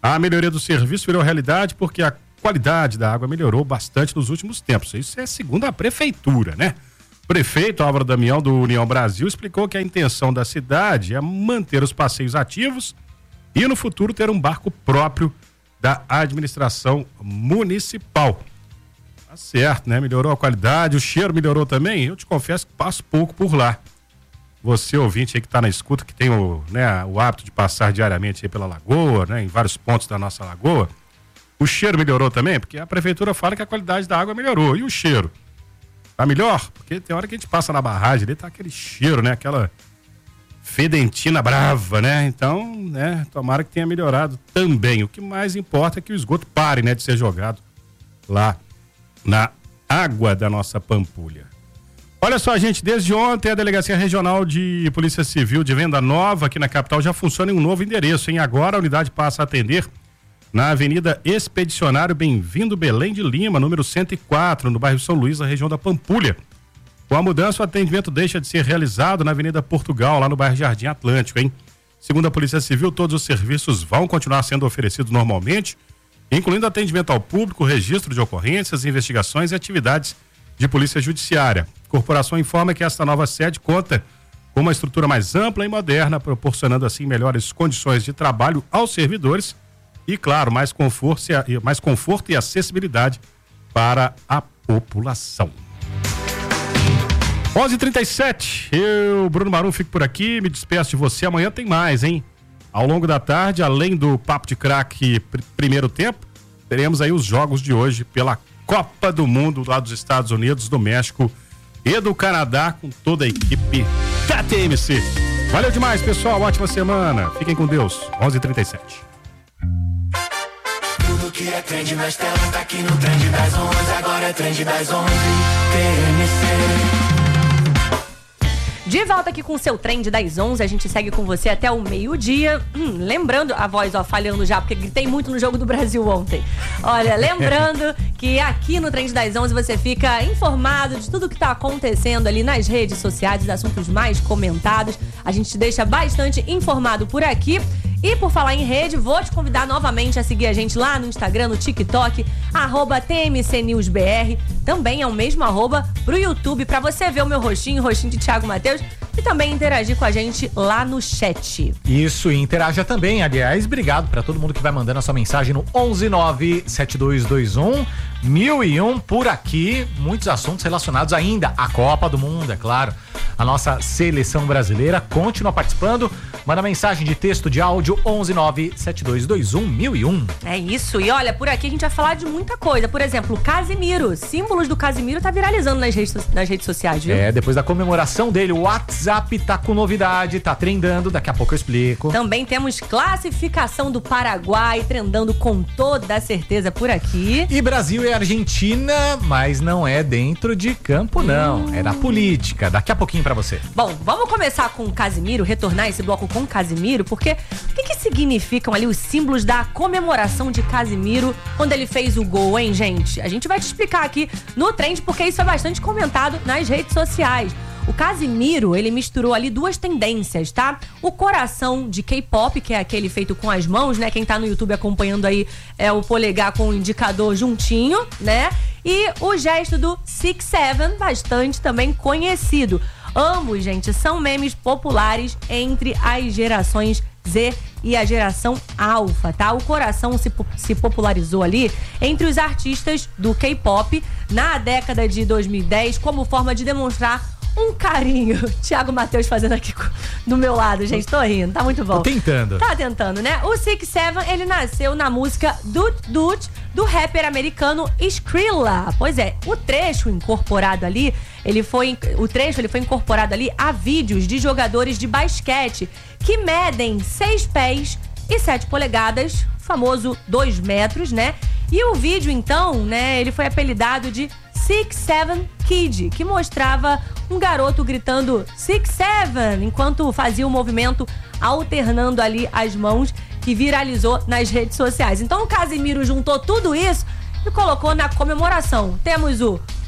A melhoria do serviço virou realidade porque a qualidade da água melhorou bastante nos últimos tempos. Isso é segundo a prefeitura, né? O prefeito Álvaro Damião, do União Brasil, explicou que a intenção da cidade é manter os passeios ativos e no futuro ter um barco próprio da administração municipal. Tá certo, né? Melhorou a qualidade, o cheiro melhorou também. Eu te confesso que passo pouco por lá. Você, ouvinte aí que está na escuta, que tem o hábito de passar diariamente aí pela lagoa, né? Em vários pontos da nossa lagoa. O cheiro melhorou também? Porque a prefeitura fala que a qualidade da água melhorou. E o cheiro? Tá melhor? Porque tem hora que a gente passa na barragem ali, tá aquele cheiro, né? Aquela fedentina brava, né? Então, né? Tomara que tenha melhorado também. O que mais importa é que o esgoto pare, né? De ser jogado lá na água da nossa Pampulha. Olha só, gente, desde ontem a Delegacia Regional de Polícia Civil de Venda Nova aqui na capital já funciona em um novo endereço, hein? Agora a unidade passa a atender na Avenida Expedicionário Bem-vindo Belém de Lima, número 104, no bairro São Luís, na região da Pampulha. Com a mudança, o atendimento deixa de ser realizado na Avenida Portugal, lá no bairro Jardim Atlântico, hein? Segundo a Polícia Civil, todos os serviços vão continuar sendo oferecidos normalmente, incluindo atendimento ao público, registro de ocorrências, investigações e atividades de polícia judiciária. A corporação informa que esta nova sede conta com uma estrutura mais ampla e moderna, proporcionando assim melhores condições de trabalho aos servidores e, claro, mais conforto e acessibilidade para a população. 11h37, eu, Bruno Marum, fico por aqui, me despeço de você. Amanhã tem mais, hein? Ao longo da tarde, além do Papo de Craque primeiro tempo, teremos aí os jogos de hoje pela Copa do Mundo lá dos Estados Unidos, do México e do Canadá, com toda a equipe da TMC. Valeu demais, pessoal. Ótima semana. Fiquem com Deus. 11h37. Tudo que é trend nas telas tá aqui no Trend das 11. Agora é Trend das 11. TMC. De volta aqui com o seu Trend das 11, a gente segue com você até o meio-dia. Lembrando, a voz falhando já, porque gritei muito no Jogo do Brasil ontem. Olha, lembrando que aqui no Trend das 11 você fica informado de tudo que tá acontecendo ali nas redes sociais, os assuntos mais comentados. A gente te deixa bastante informado por aqui. E por falar em rede, vou te convidar novamente a seguir a gente lá no Instagram, no TikTok, @TMCNewsBR. Também é o mesmo @ pro YouTube, pra você ver o meu rostinho de Thiago Matheus, e também interagir com a gente lá no chat. Isso, e interaja também. Aliás, obrigado pra todo mundo que vai mandando a sua mensagem no 11972211001 por aqui. Muitos assuntos relacionados ainda à Copa do Mundo, é claro. A nossa seleção brasileira continua participando. Manda mensagem de texto, de áudio, 11972211001. É isso. E olha, por aqui a gente vai falar de muita coisa. Por exemplo, o Casimiro. Símbolos do Casimiro tá viralizando nas redes sociais, viu? É, depois da comemoração dele, o WhatsApp tá com novidade, tá trendando. Daqui a pouco eu explico. Também temos classificação do Paraguai, trendando com toda a certeza por aqui. E Brasil e Argentina, mas não é dentro de campo, não. É da política. Daqui a pouquinho pra você. Bom, vamos começar com o Casimiro, retornar esse bloco com o Casimiro, porque o que significam ali os símbolos da comemoração de Casimiro quando ele fez o gol, hein, gente? A gente vai te explicar aqui no Trend, porque isso é bastante comentado nas redes sociais. O Casimiro, ele misturou ali duas tendências, tá? O coração de K-pop, que é aquele feito com as mãos, né? Quem tá no YouTube acompanhando aí é o polegar com o indicador juntinho, né? E o gesto do 6-7, bastante também conhecido. Ambos, gente, são memes populares entre as gerações Z e a geração Alpha, tá? O coração se popularizou ali entre os artistas do K-pop na década de 2010 como forma de demonstrar um carinho. Thiago Matheus fazendo aqui do meu lado, gente, tô rindo, tá muito bom. Tô tentando. Tá tentando, né? O 6-7, ele nasceu na música Doot Doot, do rapper americano Skrilla. Pois é, o trecho incorporado ali, ele foi incorporado ali a vídeos de jogadores de basquete que medem 6 pés e 7 polegadas, famoso 2 metros, né? E o vídeo, então, né, ele foi apelidado de 6-7 Kid, que mostrava um garoto gritando 6-7 enquanto fazia o movimento alternando ali as mãos, que viralizou nas redes sociais. Então o Casimiro juntou tudo isso e colocou na comemoração. Temos o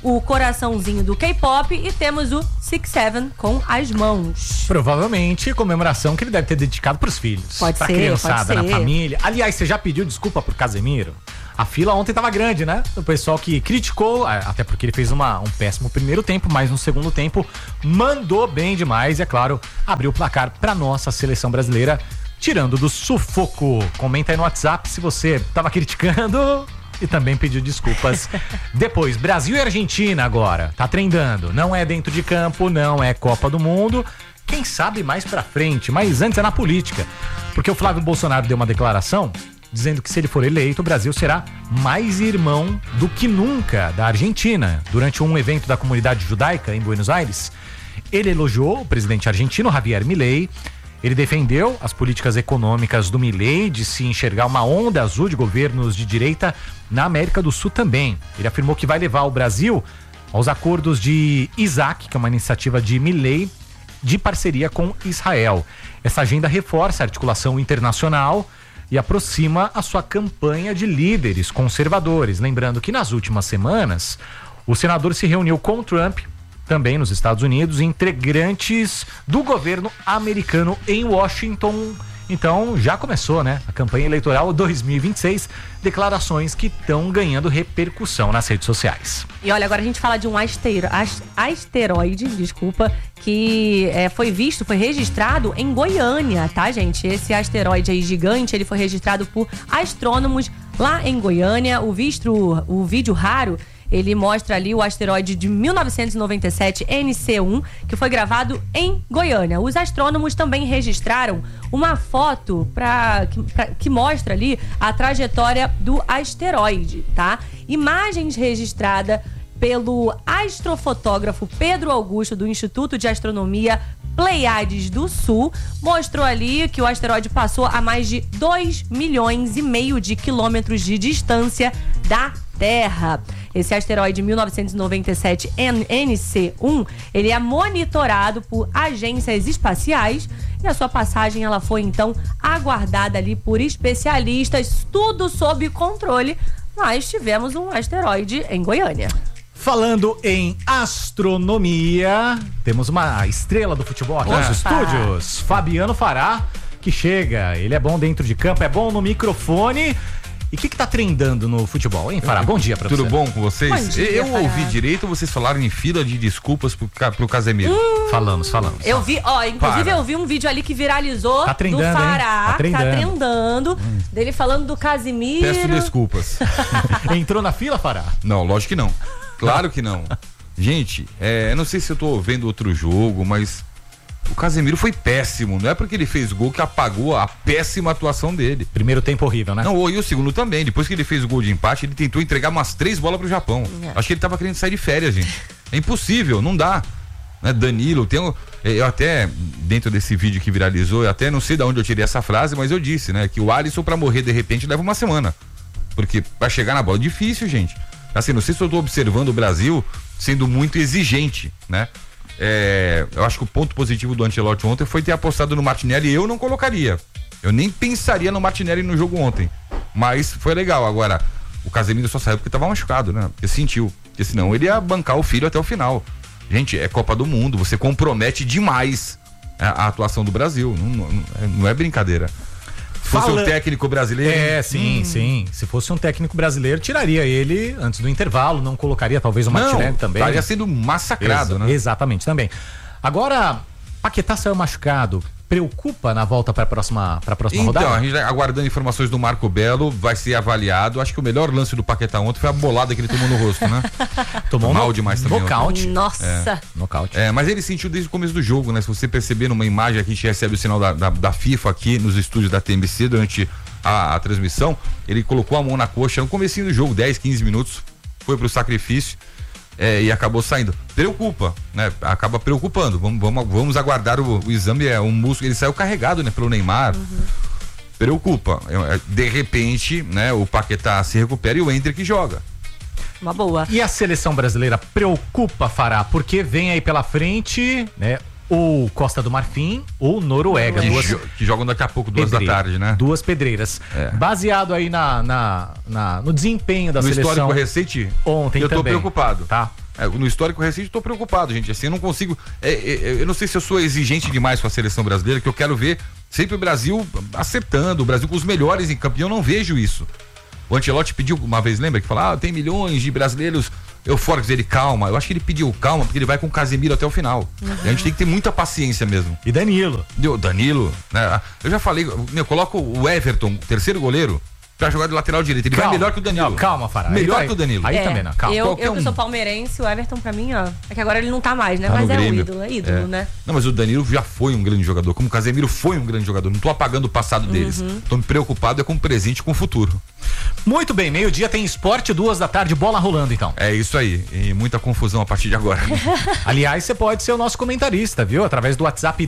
o coraçãozinho do K-pop e temos o 6ix7ine com as mãos. Provavelmente comemoração que ele deve ter dedicado pros filhos. Pode pra ser, criançada, pode na ser. família. Aliás, você já pediu desculpa pro Casemiro? A fila ontem tava grande, né? O pessoal que criticou, até porque ele fez um péssimo primeiro tempo, mas no segundo tempo mandou bem demais e, é claro, abriu o placar pra nossa seleção brasileira, tirando do sufoco. Comenta aí no WhatsApp se você tava criticando e também pediu desculpas. Depois, Brasil e Argentina agora. Tá trendando. Não é dentro de campo, não é Copa do Mundo. Quem sabe mais pra frente, mas antes é na política. Porque o Flávio Bolsonaro deu uma declaração dizendo que se ele for eleito, o Brasil será mais irmão do que nunca da Argentina. Durante um evento da comunidade judaica em Buenos Aires, ele elogiou o presidente argentino Javier Milei. Ele defendeu as políticas econômicas do Milei de se enxergar uma onda azul de governos de direita na América do Sul também. Ele afirmou que vai levar o Brasil aos acordos de Isaac, que é uma iniciativa de Milei de parceria com Israel. Essa agenda reforça a articulação internacional e aproxima a sua campanha de líderes conservadores. Lembrando que nas últimas semanas, o senador se reuniu com Trump, também nos Estados Unidos, integrantes do governo americano em Washington. Então já começou, né? A campanha eleitoral 2026, declarações que estão ganhando repercussão nas redes sociais. E olha, agora a gente fala de um asteroide, que foi registrado em Goiânia, tá, gente? Esse asteroide aí gigante, ele foi registrado por astrônomos lá em Goiânia. O vídeo raro, ele mostra ali o asteroide de 1997 NC1, que foi gravado em Goiânia. Os astrônomos também registraram uma foto que mostra ali a trajetória do asteroide, tá? Imagens registradas pelo astrofotógrafo Pedro Augusto, do Instituto de Astronomia Pleiades do Sul, mostrou ali que o asteroide passou a mais de 2,5 milhões de quilômetros de distância da Terra. Esse asteroide 1997 NC1, ele é monitorado por agências espaciais e a sua passagem ela foi então aguardada ali por especialistas, tudo sob controle, mas tivemos um asteroide em Goiânia. Falando em astronomia, temos uma estrela do futebol aqui nos estúdios, Fabiano Fará, que chega. Ele é bom dentro de campo, é bom no microfone. E o que tá trendando no futebol, hein, Fará? Bom dia pra você. Tudo bom com vocês? Bom dia, eu Fará. ouvi direito, vocês falaram em fila de desculpas pro Casemiro. Falamos. Eu vi, inclusive eu vi um vídeo ali que viralizou Tá trendando, do Fará, hein? Tá trendando, dele falando do Casemiro. Peço desculpas. Entrou na fila, Fará? Não, lógico que não. Claro que não. Gente, eu não sei se eu tô vendo outro jogo, mas o Casemiro foi péssimo. Não é porque ele fez gol que apagou a péssima atuação dele. Primeiro tempo horrível, né? Não, e o segundo também. Depois que ele fez o gol de empate, ele tentou entregar umas 3 bolas pro Japão. Acho que ele tava querendo sair de férias, gente. É impossível, não dá. Né? Danilo, eu até, dentro desse vídeo que viralizou, eu até não sei de onde eu tirei essa frase, mas eu disse, né? Que o Alisson pra morrer de repente leva uma semana. Porque pra chegar na bola é difícil, gente. Assim, não sei se eu tô observando o Brasil sendo muito exigente, né? Eu acho que o ponto positivo do Ancelotti ontem foi ter apostado no Martinelli. Eu não colocaria. Eu nem pensaria no Martinelli no jogo ontem. Mas foi legal. Agora, o Casemiro só saiu porque tava machucado, né? Porque sentiu. Porque senão ele ia bancar o filho até o final. Gente, é Copa do Mundo. Você compromete demais a atuação do Brasil. Não é brincadeira. Se fosse um técnico brasileiro. Sim. Se fosse um técnico brasileiro, tiraria ele antes do intervalo, não colocaria talvez o Martinelli também. Estaria sendo massacrado, né? Exatamente, também. Agora, Paquetá saiu machucado. Preocupa na volta para a próxima rodada? Então, a gente aguardando informações do Marco Belo, vai ser avaliado. Acho que o melhor lance do Paquetá ontem foi a bolada que ele tomou no rosto, né? Tomou mal demais também. Nocaute. Nossa. Nocaute. Mas ele sentiu desde o começo do jogo, né? Se você perceber numa imagem aqui, a gente recebe o sinal da FIFA aqui nos estúdios da TMC durante a transmissão, ele colocou a mão na coxa no comecinho do jogo, 10, 15 minutos, foi pro sacrifício. E acabou saindo. Preocupa, né? Acaba preocupando. Vamos aguardar o exame. Um músculo, ele saiu carregado, né? Pelo Neymar. Preocupa. De repente, né? O Paquetá se recupera e o Endrick joga. Uma boa. E a seleção brasileira preocupa, Fará, porque vem aí pela frente, né? Ou Costa do Marfim ou Noruega. Que jogam daqui a pouco, 2 da tarde, né? 2 pedreiras. Baseado aí no desempenho da seleção. No histórico recente, ontem eu tô também. preocupado. Tá. No histórico recente, estou preocupado, gente. Assim, eu não consigo. Eu não sei se eu sou exigente demais com a seleção brasileira, que eu quero ver sempre o Brasil acertando, o Brasil com os melhores em campo. E eu não vejo isso. O Ancelotti pediu uma vez, lembra? Que falou: tem milhões de brasileiros eufóricos. Ele, calma. Eu acho que ele pediu calma, porque ele vai com o Casemiro até o final. E a gente tem que ter muita paciência mesmo. E Danilo, né? Eu já falei, coloca o Everton, terceiro goleiro, pra jogar de lateral direito. Ele vai melhor que o Danilo. Não, calma, Fará. Melhor que o Danilo. Aí também não, calma. Eu que sou palmeirense, o Everton pra mim, ó. É que agora ele não tá mais, né? Mas é um ídolo, né? Não, mas o Danilo já foi um grande jogador, como o Casemiro foi um grande jogador. Não tô apagando o passado deles. Tô me preocupado com o presente e com o futuro. Muito bem, meio-dia tem esporte, 2h, bola rolando então. É isso aí, e muita confusão a partir de agora. Aliás, você pode ser o nosso comentarista, viu? Através do WhatsApp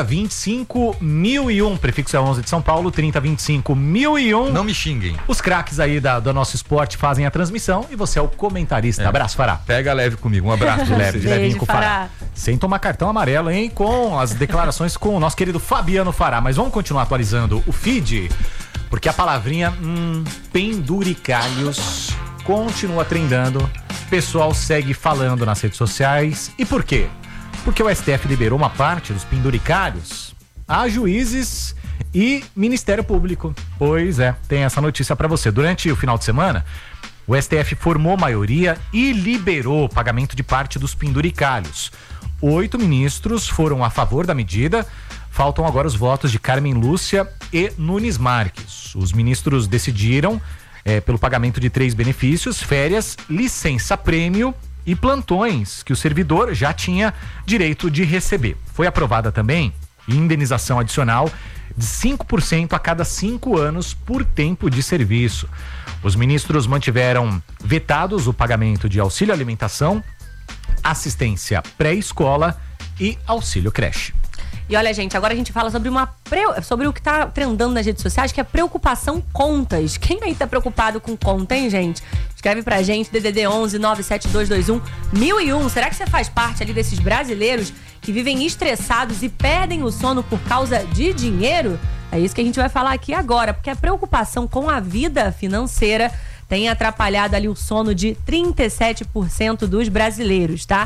3025-1001, prefixo é 11 de São Paulo, 3025-1001. Não me xinguem. Os craques aí do nosso esporte fazem a transmissão e você é o comentarista. Abraço, Fará. Pega leve comigo, um abraço. Levinho com o Fará. Sem tomar cartão amarelo, hein? Com as declarações com o nosso querido Fabiano Fará. Mas vamos continuar atualizando o feed, porque a palavrinha penduricalhos continua trendando. O pessoal segue falando nas redes sociais. E por quê? Porque o STF liberou uma parte dos penduricalhos a juízes e Ministério Público. Pois é, tem essa notícia pra você. Durante o final de semana, o STF formou maioria e liberou o pagamento de parte dos penduricalhos. 8 ministros foram a favor da medida. Faltam agora os votos de Carmen Lúcia e Nunes Marques. Os ministros decidiram pelo pagamento de 3 benefícios: férias, licença-prêmio e plantões, que o servidor já tinha direito de receber. Foi aprovada também indenização adicional de 5% a cada 5 anos por tempo de serviço. Os ministros mantiveram vetados o pagamento de auxílio alimentação, assistência pré-escola e auxílio creche. E olha, gente, agora a gente fala sobre o que tá trendando nas redes sociais, que é preocupação contas. Quem aí tá preocupado com conta, hein, gente? Escreve pra gente, DDD 11 97221 1001. Será que você faz parte ali desses brasileiros que vivem estressados e perdem o sono por causa de dinheiro? É isso que a gente vai falar aqui agora, porque a preocupação com a vida financeira tem atrapalhado ali o sono de 37% dos brasileiros, tá?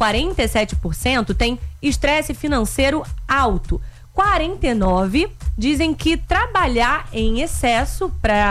47% tem estresse financeiro alto. 49% dizem que trabalham em excesso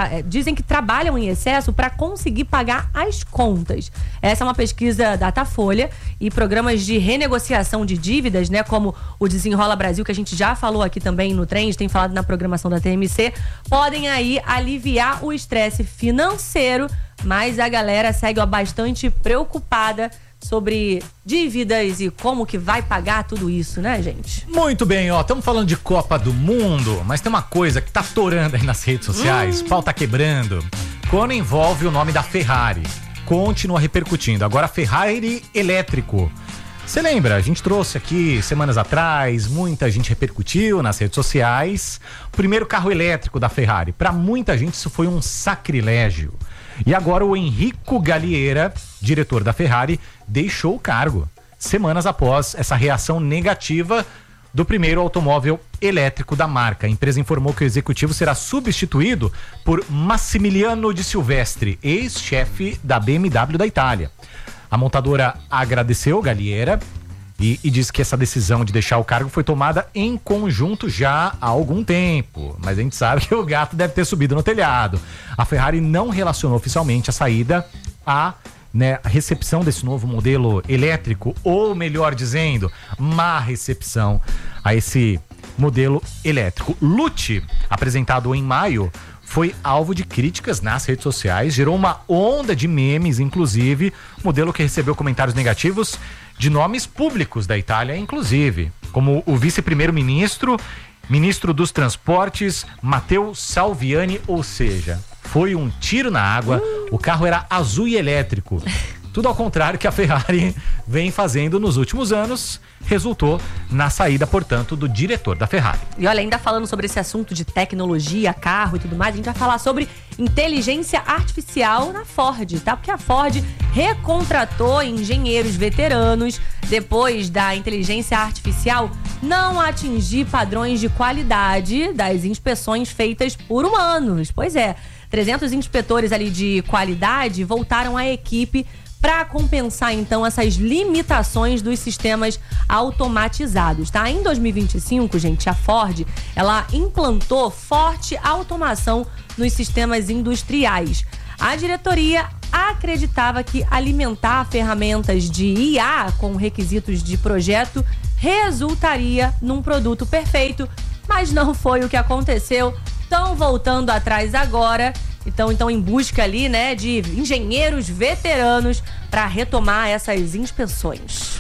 para conseguir pagar as contas. Essa é uma pesquisa Datafolha, e programas de renegociação de dívidas, né, como o Desenrola Brasil, que a gente já falou aqui também no Trend, tem falado na programação da TMC, podem aí aliviar o estresse financeiro, mas a galera segue bastante preocupada sobre dívidas e como que vai pagar tudo isso, né, gente? Muito bem, estamos falando de Copa do Mundo, mas tem uma coisa que tá torando aí nas redes sociais, o pau tá quebrando, quando envolve o nome da Ferrari. Continua repercutindo, agora Ferrari elétrico. Você lembra, a gente trouxe aqui semanas atrás, muita gente repercutiu nas redes sociais, o primeiro carro elétrico da Ferrari. Para muita gente isso foi um sacrilégio. E agora o Enrico Galliera, diretor da Ferrari, deixou o cargo, semanas após essa reação negativa do primeiro automóvel elétrico da marca. A empresa informou que o executivo será substituído por Massimiliano Di Silvestri, ex-chefe da BMW da Itália. A montadora agradeceu Galliera e disse que essa decisão de deixar o cargo foi tomada em conjunto já há algum tempo. Mas a gente sabe que o gato deve ter subido no telhado. A Ferrari não relacionou oficialmente a saída à recepção desse novo modelo elétrico, ou melhor dizendo, má recepção a esse modelo elétrico. Lute, apresentado em maio, foi alvo de críticas nas redes sociais, gerou uma onda de memes, inclusive, modelo que recebeu comentários negativos de nomes públicos da Itália, inclusive, como o vice-primeiro-ministro, ministro dos transportes, Matteo Salviani, ou seja, foi um tiro na água, o carro era azul e elétrico. Tudo ao contrário que a Ferrari vem fazendo nos últimos anos, resultou na saída, portanto, do diretor da Ferrari. E olha, ainda falando sobre esse assunto de tecnologia, carro e tudo mais, a gente vai falar sobre inteligência artificial na Ford, tá? Porque a Ford recontratou engenheiros veteranos depois da inteligência artificial não atingir padrões de qualidade das inspeções feitas por humanos. Pois é, 300 inspetores ali de qualidade voltaram à equipe para compensar então essas limitações dos sistemas automatizados, tá? Em 2025, gente, a Ford, ela implantou forte automação nos sistemas industriais. A diretoria acreditava que alimentar ferramentas de IA com requisitos de projeto resultaria num produto perfeito, mas não foi o que aconteceu. Estão voltando atrás agora. Então em busca ali, né, de engenheiros veteranos para retomar essas inspeções.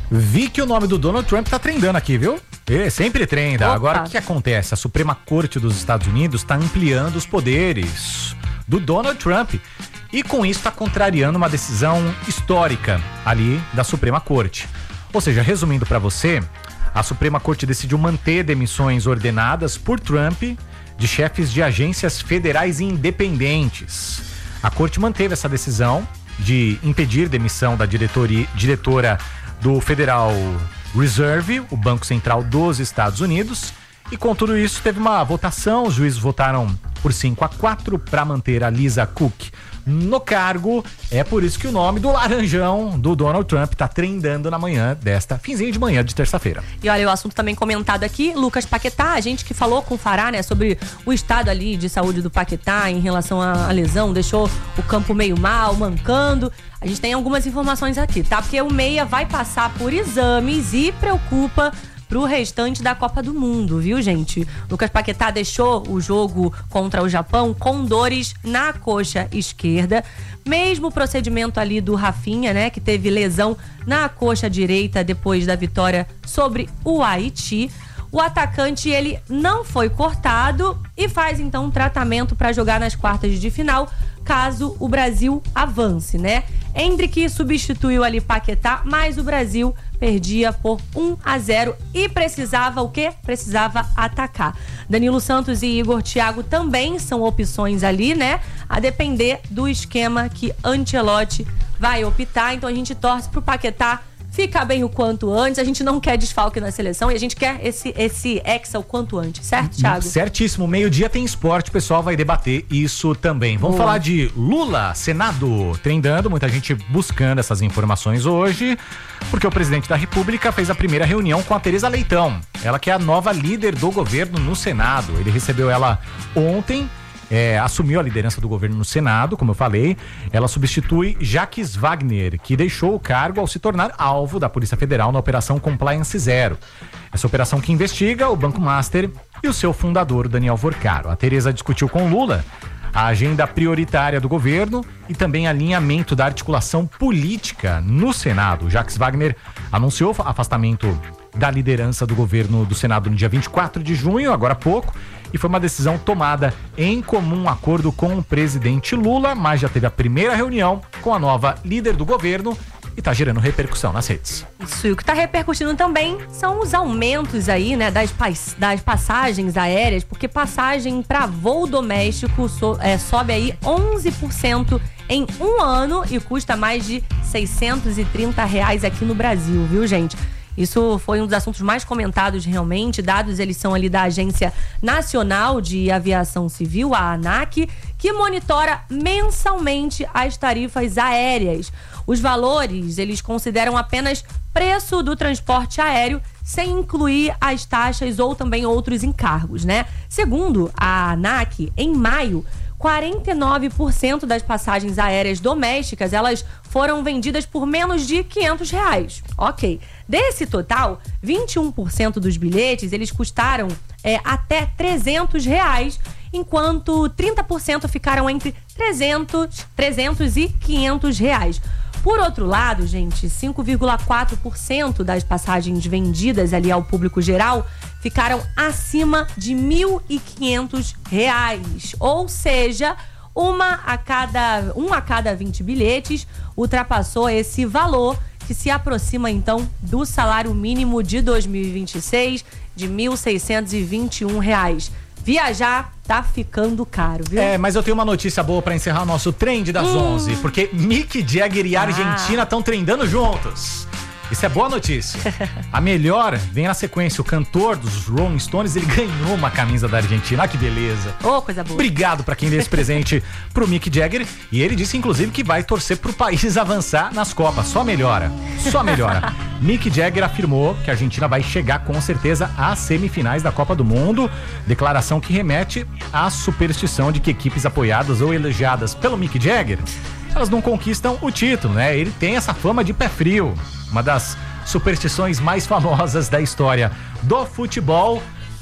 Vi que o nome do Donald Trump tá trendando aqui, viu? Sempre trenda. Opa. Agora, o que acontece? A Suprema Corte dos Estados Unidos está ampliando os poderes do Donald Trump. E com isso está contrariando uma decisão histórica ali da Suprema Corte. Ou seja, resumindo para você, a Suprema Corte decidiu manter demissões ordenadas por Trump de chefes de agências federais independentes. A corte manteve essa decisão de impedir demissão da diretora do Federal Reserve, o Banco Central dos Estados Unidos. E com tudo isso, teve uma votação, os juízes votaram por 5-4 para manter a Lisa Cook no cargo. É por isso que o nome do laranjão do Donald Trump tá trendando na manhã finzinho de manhã de terça-feira. E olha, o assunto também comentado aqui, Lucas Paquetá, a gente que falou com o Fará, né, sobre o estado ali de saúde do Paquetá em relação à lesão, deixou o campo meio mal, mancando. A gente tem algumas informações aqui, tá? Porque o Meia vai passar por exames e preocupa pro restante da Copa do Mundo, viu, gente? Lucas Paquetá deixou o jogo contra o Japão com dores na coxa esquerda. Mesmo procedimento ali do Rafinha, né, que teve lesão na coxa direita depois da vitória sobre o Haiti. O atacante, ele não foi cortado e faz então um tratamento para jogar nas quartas de final, caso o Brasil avance, né? Endrick substituiu ali Paquetá, mas o Brasil perdia por 1-0 e precisava o quê? Precisava atacar. Danilo Santos e Igor Thiago também são opções ali, né? A depender do esquema que Ancelotti vai optar. Então a gente torce pro Paquetá ficar bem o quanto antes. A gente não quer desfalque na seleção e a gente quer esse hexa o quanto antes, certo, Thiago? Certíssimo. Meio-dia tem esporte, o pessoal vai debater isso também. Vamos falar de Lula, Senado trendando, muita gente buscando essas informações hoje, porque o presidente da República fez a primeira reunião com a Tereza Leitão, ela que é a nova líder do governo no Senado. Ele recebeu ela ontem. Assumiu a liderança do governo no Senado, como eu falei. Ela substitui Jacques Wagner, que deixou o cargo ao se tornar alvo da Polícia Federal na Operação Compliance Zero. Essa operação que investiga o Banco Master e o seu fundador, Daniel Vorcaro. A Tereza discutiu com Lula a agenda prioritária do governo e também alinhamento da articulação política no Senado. Jacques Wagner anunciou afastamento da liderança do governo do Senado no dia 24 de junho, agora há pouco, e foi uma decisão tomada em comum acordo com o presidente Lula, mas já teve a primeira reunião com a nova líder do governo e tá gerando repercussão nas redes. Isso, e o que tá repercutindo também são os aumentos aí, né, das passagens aéreas, porque passagem para voo doméstico sobe aí 11% em um ano e custa mais de R$630 aqui no Brasil, viu, gente? Isso foi um dos assuntos mais comentados realmente. Dados, eles são ali da Agência Nacional de Aviação Civil, a ANAC, que monitora mensalmente as tarifas aéreas. Os valores, eles consideram apenas preço do transporte aéreo, sem incluir as taxas ou também outros encargos, né? Segundo a ANAC, em maio, 49% das passagens aéreas domésticas, elas foram vendidas por menos de R$500. Ok. Desse total, 21% dos bilhetes, eles custaram até R$300, enquanto 30% ficaram entre 300 e R$500. Por outro lado, gente, 5,4% das passagens vendidas ali ao público geral ficaram acima de R$1.500. Ou seja, um a cada 20 bilhetes ultrapassou esse valor, que se aproxima então do salário mínimo de 2026 de R$1.621. Viajar tá ficando caro, viu? Mas eu tenho uma notícia boa pra encerrar o nosso trend das 11, porque Mick Jagger e a Argentina estão trendando juntos. Isso é boa notícia. A melhor vem na sequência. O cantor dos Rolling Stones, ele ganhou uma camisa da Argentina. Olha que beleza. Ô, coisa boa. Obrigado pra quem deu esse presente pro Mick Jagger. E ele disse, inclusive, que vai torcer pro país avançar nas Copas. Só melhora. Só melhora. Mick Jagger afirmou que a Argentina vai chegar com certeza às semifinais da Copa do Mundo. Declaração que remete à superstição de que equipes apoiadas ou elogiadas pelo Mick Jagger, elas não conquistam o título, né? Ele tem essa fama de pé frio. Uma das superstições mais famosas da história do futebol.